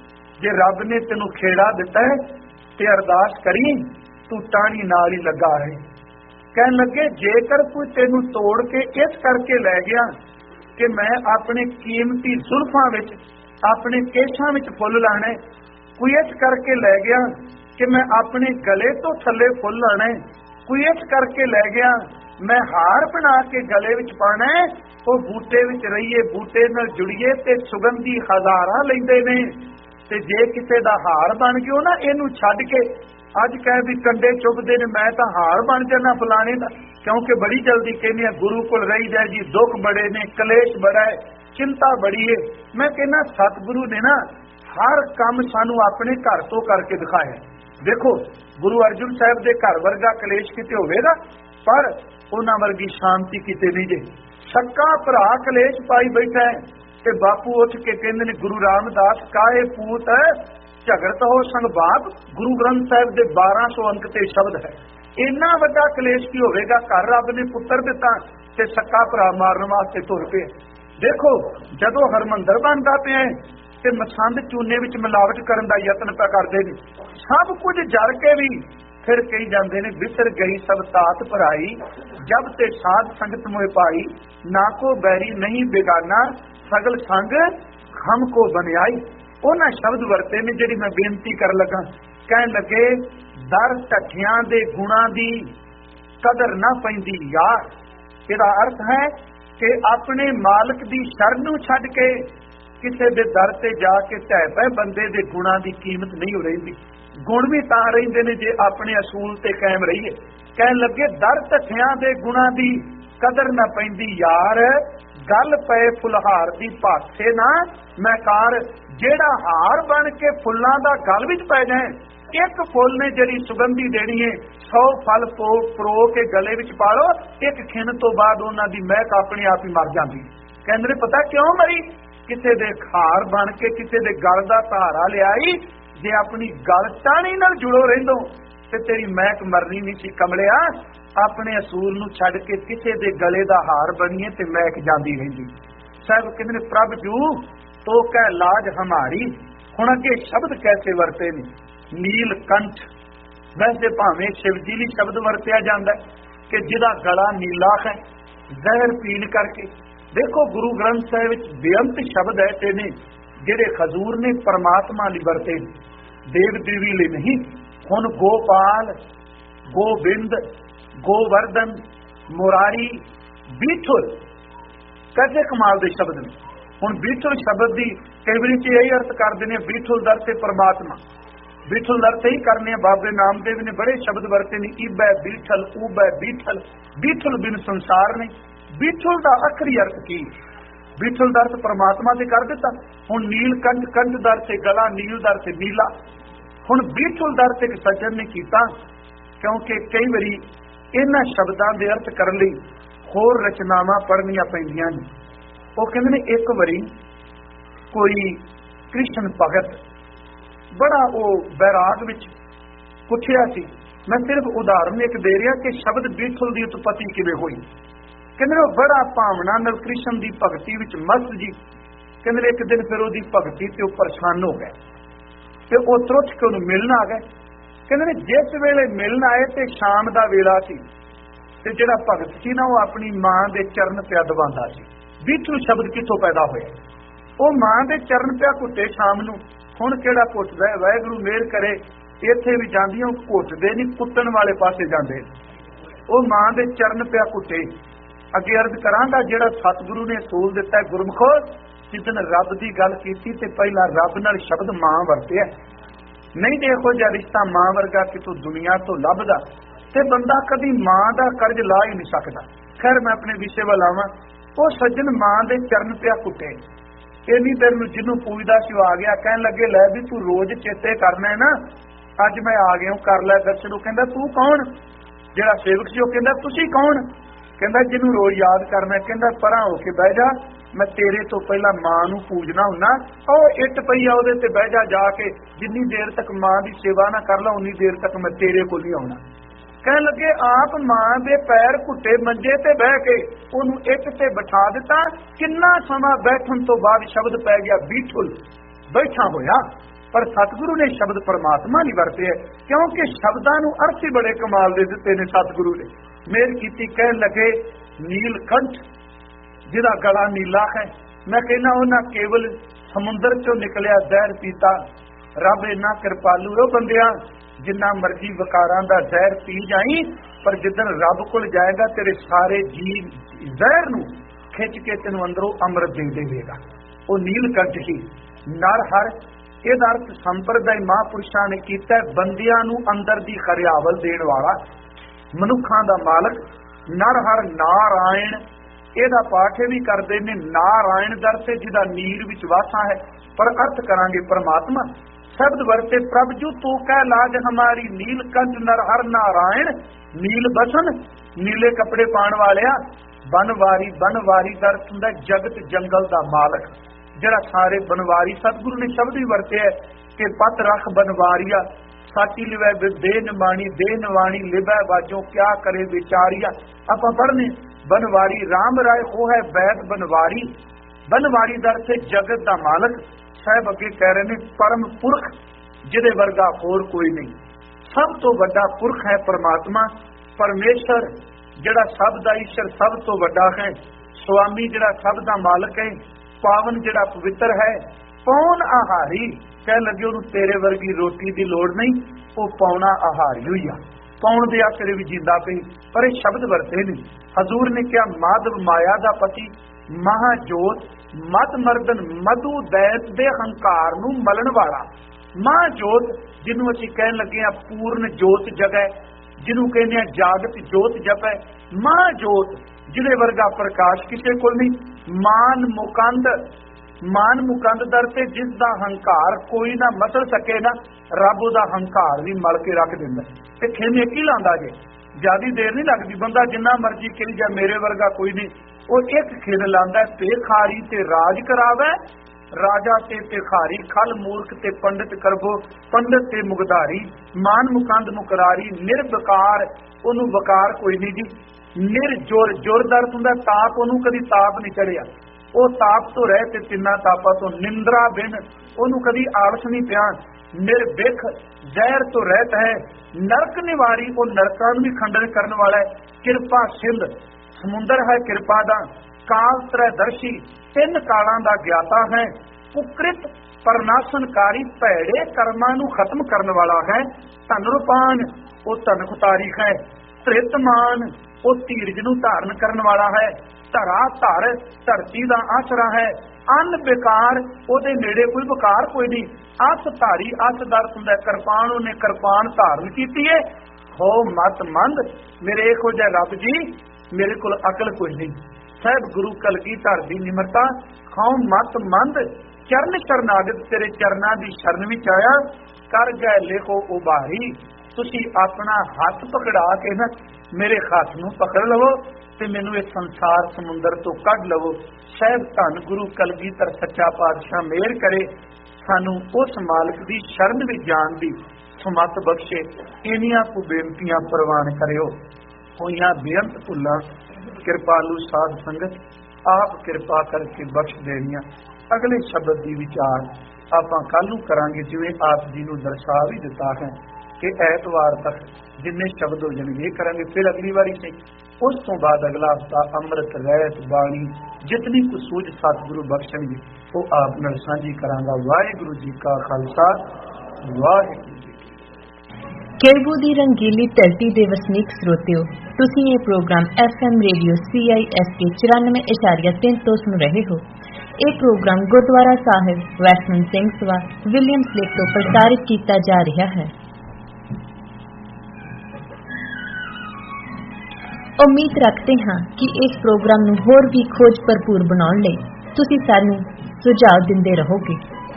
ਜੇ ਰੱਬ ਨੇ ਤੈਨੂੰ ਖੇੜਾ ਦਿੱਤਾ ਹੈ ਤੇ ਅਰਦਾਸ ਕਰੀ, ਤੂੰ ਟਾਹਣੀ ਨਾਲ ਹੀ ਲੱਗਾ ਹੈ। ਕਹਿਣ ਲੱਗੇ ਜੇਕਰ ਕੋਈ ਤੈਨੂੰ ਤੋੜ ਕੇ ਇਸ ਕਰਕੇ ਲੈ ਗਿਆ ਕਿ ਮੈਂ ਆਪਣੇ ਕੀਮਤੀ ਜ਼ੁਲਫਾਂ ਵਿੱਚ, ਆਪਣੇ ਕੇਸ਼ਾਂ ਵਿੱਚ ਫੁੱਲ ਲਾਣੇ, ਕੋਈ ਇਸ ਕਰਕੇ ਲੈ ਗਿਆ ਕਿ ਮੈਂ ਆਪਣੇ ਗਲੇ ਤੋਂ ਥੱਲੇ ਫੁੱਲ ਲਾਣੇ, ਕੋਈ ਇਸ ਕਰਕੇ ਲੈ ਗਿਆ ਮੈਂ ਹਾਰ ਬਣਾ ਕੇ ਗਲੇ ਵਿੱਚ ਪਾਣਾ, ਉਹ ਬੂਟੇ ਵਿੱਚ ਰਹੀਏ, ਬੂਟੇ ਨਾਲ ਜੁੜੀਏ ਤੇ ਸੁਗੰਧੀ ਹਜ਼ਾਰਾਂ ਲੈਂਦੇ ਨੇ। ਤੇ ਜੇ ਕਿਸੇ ਦਾ ਹਾਰ ਬਣ ਗਿਓ ਨਾ, ਇਹਨੂੰ ਛੱਡ ਕੇ ਅੱਜ ਕਹਿ ਵੀ ਕੰਡੇ ਚੁੱਭਦੇ ਨੇ, ਮੈਂ ਤਾਂ ਹਾਰ ਬਣ ਜਾਣਾ ਫਲਾਣੇ ਦਾ, ਕਿਉਂਕਿ ਬੜੀ ਜਲਦੀ ਕਹਿੰਦੇ ਆ ਗੁਰੂ ਕੋਲ ਰਹੀ ਜਾਏ ਜੀ, ਦੁੱਖ ਬੜੇ ਨੇ, ਕਲੇਸ਼ ਬੜਾ ਹੈ, ਚਿੰਤਾ ਬੜੀ ਹੈ। ਮੈਂ ਕਹਿੰਦਾ ਸਤਿਗੁਰੂ ਨੇ ਨਾ ਹਰ ਕੰਮ ਸਾਨੂੰ ਆਪਣੇ ਘਰ ਤੋਂ ਕਰਕੇ ਦਿਖਾਇਆ। ਦੇਖੋ ਗੁਰੂ ਅਰਜਨ ਸਾਹਿਬ ਦੇ ਘਰ ਵਰਗਾ ਕਲੇਸ਼ ਕਿਤੇ ਹੋਵੇਗਾ, ਪਰ ਉਹਨਾਂ ਵਰਗੀ ਸ਼ਾਂਤੀ ਕਿਤੇ ਨਹੀਂ ਜੇ। ਸੱਕਾ ਭਰਾ ਕਲੇਸ਼ ਪਾਈ ਬੈਠਾ ਹੈ ਤੇ ਬਾਪੂ ਉੱਠ ਕੇ ਕਹਿੰਦੇ ਨੇ ਗੁਰੂ ਰਾਮਦਾਸ ਕਾਹੇ ਪੂਤ ਝਗੜਤ ਹੋ ਸੰਗ ਬਾਪ। ਗੁਰੂ ਗ੍ਰੰਥ ਸਾਹਿਬ ਦੇ ਬਾਰਾਂ ਸੌ ਅੰਕ ਤੇ ਸ਼ਬਦ ਹੈ। ਇੰਨਾ ਵੱਡਾ ਕਲੇਸ਼ ਕੀ ਹੋਵੇਗਾ, ਘਰ ਰੱਬ ਨੇ ਪੁੱਤਰ ਦਿੱਤਾ ਤੇ ਸੱਕਾ ਭਰਾ ਮਾਰਨ ਵਾਸਤੇ ਤੁਰ ਪਏ। ਦੇਖੋ ਜਦੋਂ ਹਰਮੰਦਰ ਬਣਦਾ ਪਿਆ ਤੇ ਮਸੰਦ ਚੂਨੇ ਵਿੱਚ ਮਿਲਾਵਟ ਕਰਨ ਦਾ ਯਤਨ ਪਾ ਕਰਦੇ ਨੇ, ਸਭ ਕੁਝ ਜਰ ਕੇ ਵੀ ਫਿਰ ਕਹੀ ਜਾਂਦੇ ਨੇ ਵਿਸਰ ਗਈ ਸਭ ਤਾਤ ਭਰਾਈ, ਜਬ ਤੇ ਸਾਧ ਸੰਗਤ ਮੋਹਿ ਪਾਈ, ਨਾ ਕੋ ਬੈਰੀ ਨਹੀਂ ਬੇਗਾਨਾ, ਸਗਲ ਸੰਗ ਹਮ ਕੋ ਬਨਿਆਈ। ਉਹਨਾਂ ਸ਼ਬਦ ਵਰਤੇ ਨੇ ਜਿਹੜੀ ਮੈਂ ਬੇਨਤੀ ਕਰਨ ਲੱਗਾ। ਕਹਿਣ ਲੱਗੇ ਦਰ ਢੱਠਿਆਂ ਦੇ ਗੁਣਾਂ ਦੀ ਕਦਰ ਨਾ ਪੈਂਦੀ ਯਾਰ। ਇਹਦਾ ਅਰਥ ਹੈ ਕਿ ਆਪਣੇ ਮਾਲਕ ਦੀ ਸ਼ਰਨ ਨੂੰ ਛੱਡ ਕੇ ਕਿਸੇ ਦੇ ਦਰ ਤੇ ਜਾ ਕੇ ਢਹਿ ਪਏ ਬੰਦੇ ਦੇ ਗੁਣਾਂ ਦੀ ਕੀਮਤ ਨਹੀਂ ਹੋ ਰਹਿੰਦੀ। ਗੁਣ ਵੀ ਤਾਂ ਰਹਿੰਦੇ ਨੇ ਜੇ ਆਪਣੇ ਅਸੂਲ ਤੇ ਕਾਇਮ ਰਹੀਏ। ਕਹਿਣ ਲੱਗੇ ਦਰ ਢੱਠਿਆਂ ਦੇ ਗੁਣਾਂ ਦੀ ਕਦਰ ਨਾ ਪੈਂਦੀ ਯਾਰ, ਗੱਲ ਪਏ ਫੁਲਹਾਰ ਦੀ ਪਾਸੇ ਨਾ ਮੈਂ ਕਾਰ। ਜਿਹੜਾ ਹਾਰ ਬਣ ਕੇ ਫੁੱਲਾਂ ਦਾ ਗਲ ਵਿੱਚ ਪੈ ਜਾਏ, ਇੱਕ ਫੁੱਲ ਨੇ ਜਿਹੜੀ ਸੁਗੰਧੀ ਦੇਣੀ ਹੈ, ਸੌ ਫਲ ਪੋ ਪਰੋ ਕੇ ਗਲੇ ਵਿੱਚ ਪਾ ਲਓ, ਇੱਕ ਖਿਣ ਤੋਂ ਬਾਅਦ ਉਹਨਾਂ ਦੀ ਮਹਿਕ ਆਪਣੇ ਆਪ ਹੀ ਮਰ ਜਾਂਦੀ। ਕਹਿੰਦੇ ਨੇ ਪਤਾ ਕਿਉਂ ਮਰੀ? ਕਿਸੇ ਦੇ ਹਾਰ ਬਣ ਕੇ ਕਿਸੇ ਦੇ ਗਲ ਦਾ ਸਹਾਰਾ ਲਿਆਈ। ਜੇ ਆਪਣੀ ਗਲ ਟਾਹਣੀ ਨਾਲ ਜੁੜੋ ਰਹਿੰਦੋ ਤੇ ਤੇਰੀ ਮਹਿਕ ਮਰਨੀ ਨਹੀਂ ਸੀ ਕਮਲਿਆ। ਆਪਣੇ ਅਸੂਲ ਨੂੰ ਛੱਡ ਕੇ ਕਿਸੇ ਦੇ ਗਲੇ ਦਾ ਹਾਰ ਬਣੀਏ ਤੇ ਮਹਿਕ ਜਾਂਦੀ ਰਹਿੰਦੀ। ਸਾਹਿਬ ਕਹਿੰਦੇ ਨੇ ਪ੍ਰਭ ਜੂ ਤੋ ਕਹਿ ਲਾਜ ਹਮਾਰੀ। ਹੁਣ ਅੱਗੇ ਸ਼ਬਦ ਕੈਸੇ ਵਰਤੇ ਨੇ? ਨੀਲ ਕੰਠ, ਵੈਸੇ ਭਾਵੇਂ ਸ਼ਿਵ ਜੀ ਲਈ ਸ਼ਬਦ ਵਰਤਿਆ ਜਾਂਦਾ ਕਿ ਜਿਹਦਾ ਗਲਾ ਨੀਲਾ ਹੈ ਜ਼ਹਿਰ ਪੀਣ ਕਰਕੇ। ਦੇਖੋ ਗੁਰੂ ਗ੍ਰੰਥ ਸਾਹਿਬ ਵਿੱਚ ਬੇਅੰਤ ਸ਼ਬਦ ਐਸੇ ਨੇ ਜਿਹੜੇ ਹਜ਼ੂਰ ਨੇ ਪਰਮਾਤਮਾ ਲਈ ਵਰਤੇ, ਦੇਵ ਦੇਵੀ ਲਈ ਨਹੀਂ। ਹੁਣ ਗੋਪਾਲ, ਗੋਬਿੰਦ, ਗੋਵਰਧਨ, ਮੁਰਾਰੀ, ਬੀਠੁਲ, ਕੈਸੇ ਕਮਾਲ ਦੇ ਸ਼ਬਦ ਨੇ। ਹੁਣ ਬੀਠੁਲ ਸ਼ਬਦ ਦੀ ਕਈ ਵਾਰੀ ਤੇ ਇਹੀ ਅਰਥ ਕਰਦੇ ਨੇ ਬੀਠੁਲ ਦਰ ਤੇ ਪਰਮਾਤਮਾ। ਬੀਠੁਲ ਦਰ ਤੇ ਹੀ ਕਰਨੇ ਆ। ਬਾਬੇ ਨਾਮਦੇਵ ਨੇ ਬੜੇ ਸ਼ਬਦ ਵਰਤੇ ਨੇ, ਈਬੈ ਬੀਠਲ, ਊਬੈ ਬੀਠਲ, ਬੀਠੁਲ ਬਿਨ ਸੰਸਾਰ ਨੇ। ਬੀਠੁਲ ਦਾ ਆਖਰੀ ਅਰਥ ਕੀ? ਬੀਠੁਲ ਦਾ ਅਰਥ ਪਰਮਾਤਮਾ ਤੇ ਕਰ ਦਿੱਤਾ। ਹੁਣ ਨੀਲ ਕੰਠ, ਕੰਠ ਦਰ ਤੇ ਗਲਾ, ਨੀਲ ਦਰ ਤੇ ਨੀਲਾ। ਹੁਣ ਬੀਠੁਲ ਦਰ ਤੇ ਇੱਕ ਸੱਜਣ ਨੇ ਕੀਤਾ, ਕਿਉਂਕਿ ਕਈ ਵਾਰੀ ਇਹਨਾਂ ਸ਼ਬਦਾਂ ਦੇ ਅਰਥ ਕਰਨ ਲਈ ਹੋਰ ਰਚਨਾਵਾਂ ਪੜ੍ਹਨੀਆਂ ਪੈਂਦੀਆਂ ਨੇ। ਉਹ ਕਹਿੰਦੇ ਨੇ ਇੱਕ ਵਾਰੀ ਕੋਈ ਕ੍ਰਿਸ਼ਨ ਭਗਤ ਬੜਾ ਉਹ ਬੈਰਾਗ ਵਿੱਚ ਪੁੱਛਿਆ ਸੀ। ਮੈਂ ਸਿਰਫ ਉਦਾਹਰਨ ਇੱਕ ਦੇ ਰਿਹਾ ਕਿ ਸ਼ਬਦ ਬੀਠੁਲ ਦੀ ਉਤਪਤੀ ਕਿਵੇਂ ਹੋਈ। ਕਹਿੰਦੇ ਉਹ ਬੜਾ ਭਾਵਨਾ ਨਾਲ ਕ੍ਰਿਸ਼ਨ ਦੀ ਭਗਤੀ ਵਿੱਚ ਮਸਤ ਜੀ। ਕਹਿੰਦੇ ਇੱਕ ਦਿਨ ਫਿਰ ਉਹਦੀ ਭਗਤੀ ਤੇ ਉਹ ਪਰੇਸ਼ਾਨ ਹੋ ਗਏ ਤੇ ਉਹ ਤੁਰੰਤ ਕੇ ਉਹਨੂੰ ਮਿਲਣ ਆ ਗਏ। ਕਹਿੰਦੇ ਜਿਸ ਵੇਲੇ ਮਿਲਣ ਆਏ ਤੇ ਸ਼ਾਮ ਦਾ ਵੇਲਾ ਸੀ ਤੇ ਜਿਹੜਾ ਭਗਤ ਸੀ ਨਾ ਉਹ ਆਪਣੀ ਮਾਂ ਦੇ ਚਰਨ ਪਿਆ ਦਬਾਉਂਦਾ ਸੀ। ਬੀਠੁਲ ਸ਼ਬਦ ਕਿੱਥੋਂ ਪੈਦਾ ਹੋਇਆ? ਉਹ ਮਾਂ ਦੇ ਚਰਨ ਪਿਆ ਘੁੱਟੇ ਸ਼ਾਮ ਨੂੰ। ਹੁਣ ਕਿਹੜਾ ਘੁੱਟਦਾ? ਵਾਹਿਗੁਰੂ ਮਿਹਰ ਕਰੇ ਇੱਥੇ ਵੀ ਜਾਂਦੀਆਂ ਘੁੱਟਦੇ ਨਹੀਂ, ਕੁੱਟਣ ਵਾਲੇ ਪਾਸੇ ਜਾਂਦੇ। ਉਹ ਮਾਂ ਦੇ ਚਰਨ ਪਿਆ ਘੁੱਟੇ। ਅੱਗੇ ਅਰਜ਼ ਕਰਾਂਗਾ ਜਿਹੜਾ ਸਤਿਗੁਰੂ ਨੇ ਅਸੂਲ ਦਿੱਤਾ ਗੁਰਮੁਖੋ, ਜਿੱਦਣ ਰੱਬ ਦੀ ਗੱਲ ਕੀਤੀ ਤੇ ਪਹਿਲਾਂ ਰੱਬ ਨਾਲ ਸ਼ਬਦ ਮਾਂ ਵਰਤਿਆ। ਨਹੀਂ ਤੇ ਇਹੋ ਜਿਹਾ ਰਿਸ਼ਤਾ ਮਾਂ ਵਰਗਾ ਕਿਤੋਂ ਦੁਨੀਆ ਤੋਂ ਲੱਭਦਾ ਤੇ ਬੰਦਾ ਕਦੀ ਮਾਂ ਦਾ ਕਰਜ਼ ਲਾ ਹੀ ਨਹੀਂ ਸਕਦਾ। ਖੈਰ ਮੈਂ ਆਪਣੇ ਵਿਸ਼ੇ ਵੱਲ ਆਵਾਂ। ਉਹ ਸੱਜਣ ਮਾਂ ਦੇ ਚਰਨ ਪਿਆ ਕੁੱਟੇ। ਇੰਨੀ ਦੇਰ ਨੂੰ ਜਿਹਨੂੰ ਪੁੱਛਦਾ ਸੀ ਉਹ ਆ ਗਿਆ। ਕਹਿਣ ਲੱਗੇ ਲੈ ਵੀ ਤੂੰ ਰੋਜ਼ ਚੇਤੇ ਕਰਨਾ ਹੈ ਨਾ, ਅੱਜ ਮੈਂ ਆ ਗਿਆ ਕਰ ਲੈ ਦਰਸ਼ਨ। ਉਹ ਕਹਿੰਦਾ ਤੂੰ ਕੌਣ? ਜਿਹੜਾ ਸੇਵਕ ਸੀ ਉਹ ਕਹਿੰਦਾ ਤੁਸੀਂ ਕੌਣ? ਕਹਿੰਦਾ ਜਿਹਨੂੰ ਰੋਜ਼ ਯਾਦ ਕਰਨਾ। ਕਹਿੰਦਾ ਪਰਾਂ ਹੋ ਕੇ ਬਹਿ ਜਾ, मैं तेरे तो पहला मां नूं पूजना हुन्ना, ਉਹ ਇੱਟ ਪਈ ਆ ਉਹਦੇ ਤੇ ਬਹਿ ਜਾ ਜਾ ਕੇ, ਜਿੰਨੀ ਦੇਰ ਤੱਕ ਮਾਂ ਦੀ ਸੇਵਾ ਨਾ ਕਰ ਲਾ ਉਨੀ ਦੇਰ ਤੱਕ ਮੈਂ ਤੇਰੇ ਕੋਲ ਨਹੀਂ ਆਉਣਾ। ਕਹਿਣ ਲੱਗੇ ਆਪ ਮਾਂ ਦੇ ਪੈਰ ਘੁੱਟੇ ਮੰਜੇ ਤੇ ਬਹਿ ਕੇ ਉਹਨੂੰ ਇੱਟ ਤੇ ਬਿਠਾ ਦਿੱਤਾ। ਕਿੰਨਾ ਸਮਾਂ ਬੈਠਣ ਤੋਂ ਬਾਅਦ ਸ਼ਬਦ ਪੈ ਗਿਆ ਬੀਠੁਲ, ਬੈਠਾ ਹੋਇਆ। ਪਰ ਸਤਿਗੁਰੂ ਨੇ ਸ਼ਬਦ ਪਰਮਾਤਮਾ ਨਹੀਂ ਵਰਤੇ, ਕਿਉਂਕਿ ਸ਼ਬਦਾਂ ਨੂੰ ਅਰਥ ਹੀ ਬੜੇ ਕਮਾਲ ਦੇ ਦਿੱਤੇ ਨੇ ਸਤਿਗੁਰੂ ਨੇ। ਮੇਰ ਕੀਤੀ, ਕਹਿਣ ਲੱਗੇ ਨੀਲਕੰਠ ਜਿਹਦਾ ਗਲਾ ਨੀਲਾ ਹੈ, ਮੈਂ ਕਹਿੰਦਾ ਉਹਨਾਂ ਕੇਵਲ ਸਮੁੰਦਰ ਚੋਂ ਨਿਕਲਿਆ ਜ਼ਹਿਰ ਪੀਤਾ। ਰੱਬ ਇੰਨਾ ਕਿਰਪਾਲੂ ਉਹ ਬੰਦਿਆ, ਜਿੰਨਾ ਮਰਜੀ ਵਿਕਾਰਾਂ ਦਾ ਜ਼ਹਿਰ ਪੀ ਜਾਈ, ਪਰ ਜਿੱਦਣ ਰੱਬ ਕੋਲ ਜਾਏਗਾ ਤੇਰੇ ਸਾਰੇ ਜੀਵ ਜ਼ਹਿਰ ਨੂੰ ਖਿੱਚ ਕੇ ਤੈਨੂੰ ਅੰਦਰੋਂ ਅੰਮ੍ਰਿਤ ਦੇ ਦੇਵੇਗਾ। ਉਹ ਨੀਲਕੰਠ ਹੀ ਨਰ ਹਰ। ਇਹਦਾ ਅਰਥ ਸੰਪਰਦਾਇ ਮਹਾਂਪੁਰਸ਼ਾਂ ਨੇ ਕੀਤਾ ਬੰਦਿਆਂ ਨੂੰ ਅੰਦਰ ਦੀ ਹਰਿਆਵਲ ਦੇਣ ਵਾਲਾ, ਮਨੁੱਖਾਂ ਦਾ ਮਾਲਕ। ਨਰ ਹਰ ਨਾਰਾਇਣ, ਇਹਦਾ ਪਾਠ ਵੀ ਕਰਦੇ ਨੇ ਨਾਰਾਇਣ ਦਰ ਤੇ ਜਿਹਦਾ ਨੀਰ ਵਿੱਚ ਵਾਸਾ ਹੈ, ਪਰ ਅਰਥ ਕਰਾਂਗੇ ਪਰਮਾਤਮਾ। ਸ਼ਬਦ ਵਰਤੇ ਪ੍ਰਭ ਜੂ ਤੂੰ ਕਹਿ ਲਾਜ ਹਮਾਰੀ, ਨੀਲਕੰਠ ਨਰ ਹਰ ਨਾਰਾਇਣ। ਨੀਲ ਬਸਨ, ਨੀਲੇ ਕੱਪੜੇ ਪਾਉਣ ਵਾਲਿਆ। ਬਨਵਾਰੀ, ਬਨਵਾਰੀ ਦਾ ਅਰਥ ਹੁੰਦਾ ਜਗਤ ਜੰਗਲ ਦਾ ਮਾਲਕ, ਜਿਹੜਾ ਸਾਰੇ ਬਨਵਾਰੀ। ਸਤਿਗੁਰੂ ਨੇ ਸ਼ਬਦ ਵੀ ਵਰਤਿਆ ਕਿ ਪਤ ਰਖ ਬਨਵਾਰੀਆ, ਸਾਚੀ ਲਿਵੈ ਦੇਹ ਨਿਮਾਣੀ, ਦੇਹ ਨਿਵਾਣੀ ਲਿਵੈ ਬਾਜੋਂ ਕਿਆ ਕਰੇ ਵਿਚਾਰੀਆ। ਆਪਾਂ ਪੜ੍ਹਨੇ ਬਨਵਾਰੀ ਰਾਮ ਰਾਏ ਉਹ ਹੈ ਵੈਦ ਬਨਵਾਰੀ। ਬਨਵਾਰੀ ਦਰ ਤੇ ਜਗਤ ਦਾ ਮਾਲਕ। ਸਾਹਿਬ ਅੱਗੇ ਕਹਿ ਰਹੇ ਨੇ ਪਰਮ ਪੁਰਖ, ਜਿਹਦੇ ਵਰਗਾ ਹੋਰ ਕੋਈ ਨਹੀਂ। ਸਭ ਤੋਂ ਵੱਡਾ ਪੁਰਖ ਹੈ ਪਰਮਾਤਮਾ, ਪਰਮੇਸ਼ਰ ਜਿਹੜਾ ਸਭ ਦਾ ਈਸ਼ਰ, ਸਭ ਤੋਂ ਵੱਡਾ ਹੈ। ਸੁਆਮੀ ਜਿਹੜਾ ਸਭ ਦਾ ਮਾਲਕ ਹੈ, ਪਾਵਨ ਜਿਹੜਾ ਪਵਿੱਤਰ ਹੈ। ਪੌਣ ਆਹਾਰੀ, ਕਹਿ ਲੱਗੇ ਉਹਨੂੰ ਤੇਰੇ ਵਰਗੀ ਰੋਟੀ ਦੀ ਲੋੜ ਨਹੀਂ, ਉਹ ਪੌਣਾ ਆਹਾਰੀ ਹੋਈ ਆ। ਪੌਣ ਦੇ ਆਸਰੇ ਵੀ ਜਿੰਦਾ ਪਈ, ਪਰ ਇਹ ਸ਼ਬਦ ਵਰਤੇ ਨੇ। ਹਜ਼ੂਰ ਨੇ ਕਿਹਾ ਮਾਧਵ ਮਾਇਆ ਦਾ ਪਤੀ, ਮਹਾਜੋਤ ਮਦ ਮਰਦਨ ਮਧੂ ਦੈਤ ਦੇ ਹੰਕਾਰ ਨੂੰ ਮਲਣ ਵਾਲਾ। ਮਹਾਜੋਤ ਜਿਹਨੂੰ ਅਸੀਂ ਕਹਿਣ ਲੱਗੇ ਆ ਪੂਰਨ ਜੋਤ ਜਗੈ, ਜਿਹਨੂੰ ਕਹਿੰਦੇ ਆ ਜਾਗਤ ਜੋਤ ਜਪੈ। ਮਹਾਜੋਤ ਜਿਹਦੇ ਵਰਗਾ ਪ੍ਰਕਾਸ਼ ਕਿਸੇ ਕੋਲ ਨਹੀਂ। ਮਾਨ ਮੁਕੰਦ, ਮਾਨ ਮੁਕੰਦ ਦਰ ਤੇ ਜਿਸ ਦਾ ਹੰਕਾਰ ਕੋਈ ਨਾ ਮਸਲ ਸਕੇ ਨਾ, ਰੱਬ ਉਹਦਾ ਹੰਕਾਰ ਵੀ ਮਲ ਕੇ ਰੱਖ ਦਿੰਦਾ। ਤੇ ਖੇਮੇ ਕੀ ਲਾਂਦਾ ਜੇ, ਜਿਆਦੀ ਦੇਰ ਨਹੀਂ ਲੱਗਦੀ। ਬੰਦਾ ਜਿੰਨਾ ਮਰਜ਼ੀ ਕਹੀ ਜਾ ਮੇਰੇ ਵਰਗਾ ਕੋਈ ਨਹੀਂ, ਉਹ ਇੱਕ ਖੇਡ ਲਾਂਦਾ। ਭੇਖਾਰੀ ਤੇ ਰਾਜ ਕਰਾਵੇ, ਰਾਜਾ ਤੇ ਭੇਖਾਰੀ। ਖਲ ਮੂਰਖ ਤੇ ਪੰਡਿਤ ਕਰਬੋ, ਪੰਡਿਤ ਤੇ ਮੁਗਧਾਰੀ। ਮਾਨ ਮੁਕੰਦ ਮੁਕਰਾਰੀ, ਨਿਰਵਕਾਰ ਉਹਨੂੰ ਵਕਾਰ ਕੋਈ ਨਹੀਂ ਜੀ। ਨਿਰਜੁਰ, ਜੁਰ ਦਰਦ ਹੁੰਦਾ ਤਾਪ, ਉਹਨੂੰ ਕਦੀ ਤਾਪ ਨਹੀਂ ਚੜਿਆ। ਉਹ ਤਾਪ ਤੋਂ ਰਹਿ ਤੇ ਤਿੰਨਾ ਤਾਪਾਂ ਤੋਂ। ਨਿੰਦਰਾ ਬਿਨ, ਉਹਨੂੰ ਕਦੀ ਆਲਸ ਨਹੀਂ ਪਿਆ। ਨਿਰਵਿਖ, ਜ਼ਹਿਰ ਤੋਂ ਰਹਿਤ ਹੈ। ਨਰਕ ਨਿਵਾਰੀ, ਉਹ ਨਰਕਾਂ ਨੂੰ ਵੀ ਖੰਡਨ ਕਰਨ ਵਾਲਾ ਹੈ। ਕਿਰਪਾ ਸਿੰਧ, ਸਮੁੰਦਰ ਹੈ ਕਿਰਪਾ ਦਾ। ਕਾਲ ਤ੍ਰੈਦਰਸ਼ੀ, ਤਿੰਨ ਕਾਲਾਂ ਦਾ ਗਿਆਤਾ ਹੈ। ਕੁਕ੍ਰਿਤ, ਪਰਨਾਸ਼ਨਕਾਰੀ, ਭੈੜੇ ਕਰਮਾਂ ਨੂੰ ਖਤਮ ਕਰਨ ਵਾਲਾ ਹੈ। ਧਨਰੂਪਾਨ, ਉਹ ਧਨਕ ਤਾਰੀਖ ਹੈ। ਧ੍ਰਿਤਮਾਨ, ਉਹ ਧੀਰਜ ਨੂੰ ਧਾਰਨ ਕਰਨ ਵਾਲਾ ਹੈ। ਧਰਾ ਧਰ, ਧਰਤੀ ਦਾ ਆਸਰਾ ਹੈ। ਅੰਨ ਬੇਕਾਰ, ਉਹਦੇ ਨੇੜੇ ਕੋਈ ਵਿਕਾਰ ਕੋਈ ਨਹੀਂ। ਅਸ ਧਾਰੀ, ਅਸ ਦਰ ਹੁੰਦਾ ਕਿਰਪਾਨ, ਉਹਨੇ ਕਿਰਪਾਨ ਧਾਰਨ ਕੀਤੀ ਹੈ। ਹੋ ਮਤ ਮੰਦ, ਮੇਰੇ ਇਹੋ ਜਿਹਾ ਰੱਬ ਜੀ ਮੇਰੇ ਕੋਲ ਅਕਲ ਕੋਈ ਨਹੀਂ। ਸਾਹਿਬ ਗੁਰੂ ਕਲਗੀਧਰ ਦੀ ਨਿਮਰਤਾ। ਹੋ ਮਤ ਮੰਦ, ਚਰਨ ਸ਼ਰਨਾਗਤ ਤੇਰੇ ਚਰਨਾਂ ਦੀ ਸ਼ਰਨ ਵਿੱਚ ਆਇਆ। ਕਰ ਗਏ ਲੇਖੋ ਉਬਾਰੀ, ਤੁਸੀਂ ਆਪਣਾ ਹੱਥ ਪਕੜਾ ਕੇ ਨਾ ਮੇਰੇ ਹੱਥ ਨੂੰ ਪਕੜ ਲਵੋ ਤੇ ਮੈਨੂੰ ਇਸ ਸੰਸਾਰ ਸਮੁੰਦਰ ਤੋਂ ਕੱਢ ਲਵੋ। ਸਾਹਿਬ ਧੰਨ ਗੁਰੂ ਕਲਗੀਧਰ ਸੱਚਾ ਪਾਤਸ਼ਾਹ ਮਿਹਰ ਕਰੇ, ਸਾਨੂੰ ਉਸ ਮਾਲਕ ਦੀ ਸ਼ਰਨ ਵਿੱਚ ਜਾਣ ਦੀ ਸਮੱਤ ਬਖਸ਼ੇ। ਇੰਨੀਆਂ ਕੁ ਬੇਨਤੀਆਂ ਪ੍ਰਵਾਨ ਕਰਿਓ। ਹੋਈਆਂ ਬੇਅੰਤ ਭੁੱਲਾਂ ਕਿਰਪਾਲੂ ਸਾਧ ਸੰਗਤ ਆਪ ਕਿਰਪਾ ਕਰਕੇ ਬਖਸ਼ ਦੇਣੀਆਂ। ਅਗਲੇ ਸ਼ਬਦ ਦੀ ਵਿਚਾਰ ਆਪਾਂ ਕੱਲ ਨੂੰ ਕਰਾਂਗੇ, ਜਿਵੇਂ ਆਪ ਜੀ ਨੂੰ ਦਰਸਾ ਵੀ ਦਿੱਤਾ ਹੈ ਕਿ ਐਤਵਾਰ ਤੱਕ ਜਿੰਨੇ ਸ਼ਬਦ ਹੋ ਜਾਣਗੇ ਕਰਾਂਗੇ, ਫਿਰ ਅਗਲੀ ਵਾਰੀ ਸਹੀ। ਉਸ ਤੋਂ ਬਾਅਦ ਅਗਲਾ ਹਫਤਾ ਅੰਮ੍ਰਿਤ ਰਹਿਤ ਬਾਣੀ ਜਿਤਨੀ ਕੁ ਸੂਝ ਸਤਿਗੁਰੂ ਬਖਸ਼ਣਗੇ ਉਹ ਆਪ ਨਾਲ ਸਾਂਝੀ ਕਰਾਂਗਾ। ਵਾਹਿਗੁਰੂ ਜੀ ਕਾ ਖਾਲਸਾ, ਵਾਹਿਗੁਰੂ ਜੀ ਕੀ ਫਤਿਹ। ਕੇਰਬੂ ਦੀ ਰੰਗੀਲੀ ਧਰਤੀ ਦੇ ਵਸਨੀਕ ਸਰੋਤਿਓ, ਤੁਸੀਂ ਇਹ programme F M radio C I S K ਚੁਰਾਨਵੇਂ ਇਸ਼ਾਰੀਆ ਤਿੰਨ ਤੋਂ ਸੁਣ ਰਹੇ ਹੋ। ਇਹ ਪ੍ਰੋਗਰਾਮ ਗੁਰਦੁਆਰਾ ਸਾਹਿਬ ਵੈਸਟਮੈਨ ਸਿੰਘ ਸਭਾ ਵਿਲੀਅਮਸ ਲੇਕ ਤੋਂ ਪ੍ਰਸਾਰਿਤ ਕੀਤਾ ਜਾ ਰਿਹਾ ਹੈ। ਉਮੀਦ ਰੱਖਦੇ ਹਾਂ ਕਿ ਇਸ ਪ੍ਰੋਗਰਾਮ ਨੂੰ ਹੋਰ ਵੀ ਖੋਜ ਭਰਪੂਰ ਬਣਾਉਣ ਲਈ ਤੁਸੀਂ ਸਾਨੂੰ ਸੁਝਾਅ ਦਿੰਦੇ ਰਹੋਗੇ।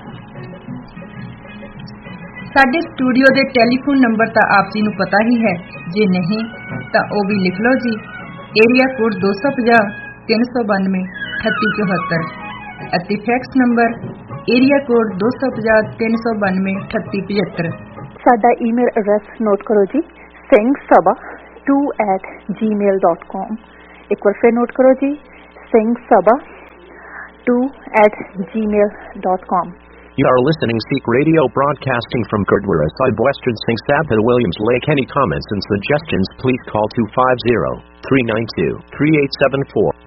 ਸਾਡੇ ਸਟੂਡੀਓ ਦੇ ਟੈਲੀਫੋਨ ਨੰਬਰ ਤਾਂ ਆਪ ਜੀ ਨੂੰ ਪਤਾ ਹੀ ਹੈ, ਜੇ ਨਹੀਂ ਤਾਂ ਉਹ ਵੀ ਲਿਖ ਲਓ ਜੀ। ਏਰੀਆ ਕੋਡ ਦੋ ਸੌ ਪੰਜਾਹ ਤਿੰਨ ਸੌ ਬਾਨਵੇਂ अठत्ती चौहत्तर ਅਤੇ ਫੈਕਸ ਨੰਬਰ ਏਰੀਆ ਕੋਡ ਦੋ ਸੌ ਪੰਜਾਹ ਤਿੰਨ ਸੌ ਬਾਨਵੇਂ ਅਠੱਤੀ ਪਝੱਤਰ। ਸਾਡਾ ਈਮੇਲ ਐਡਰੈਸ ਨੋਟ ਕਰੋ ਜੀ, ਸਿੰਘ ਸਭਾ ਟੂ ਐਟ ਜੀ ਮੇਲ ਡਾਟ ਕਾਮ। ਇੱਕ ਵਾਰ ਫਿਰ ਨੋਟ ਕਰੋ ਜੀ, ਸਿੰਘ ਸਭਾ ਟੂ ਐਟ ਜੀ ਮੇਲ dot com. You are listening Sikh Radio broadcasting from Gurdwara Sahib, Western Singh Sabha, Williams Lake. Any comments and suggestions, please call two five zero, three nine two, three eight seven four.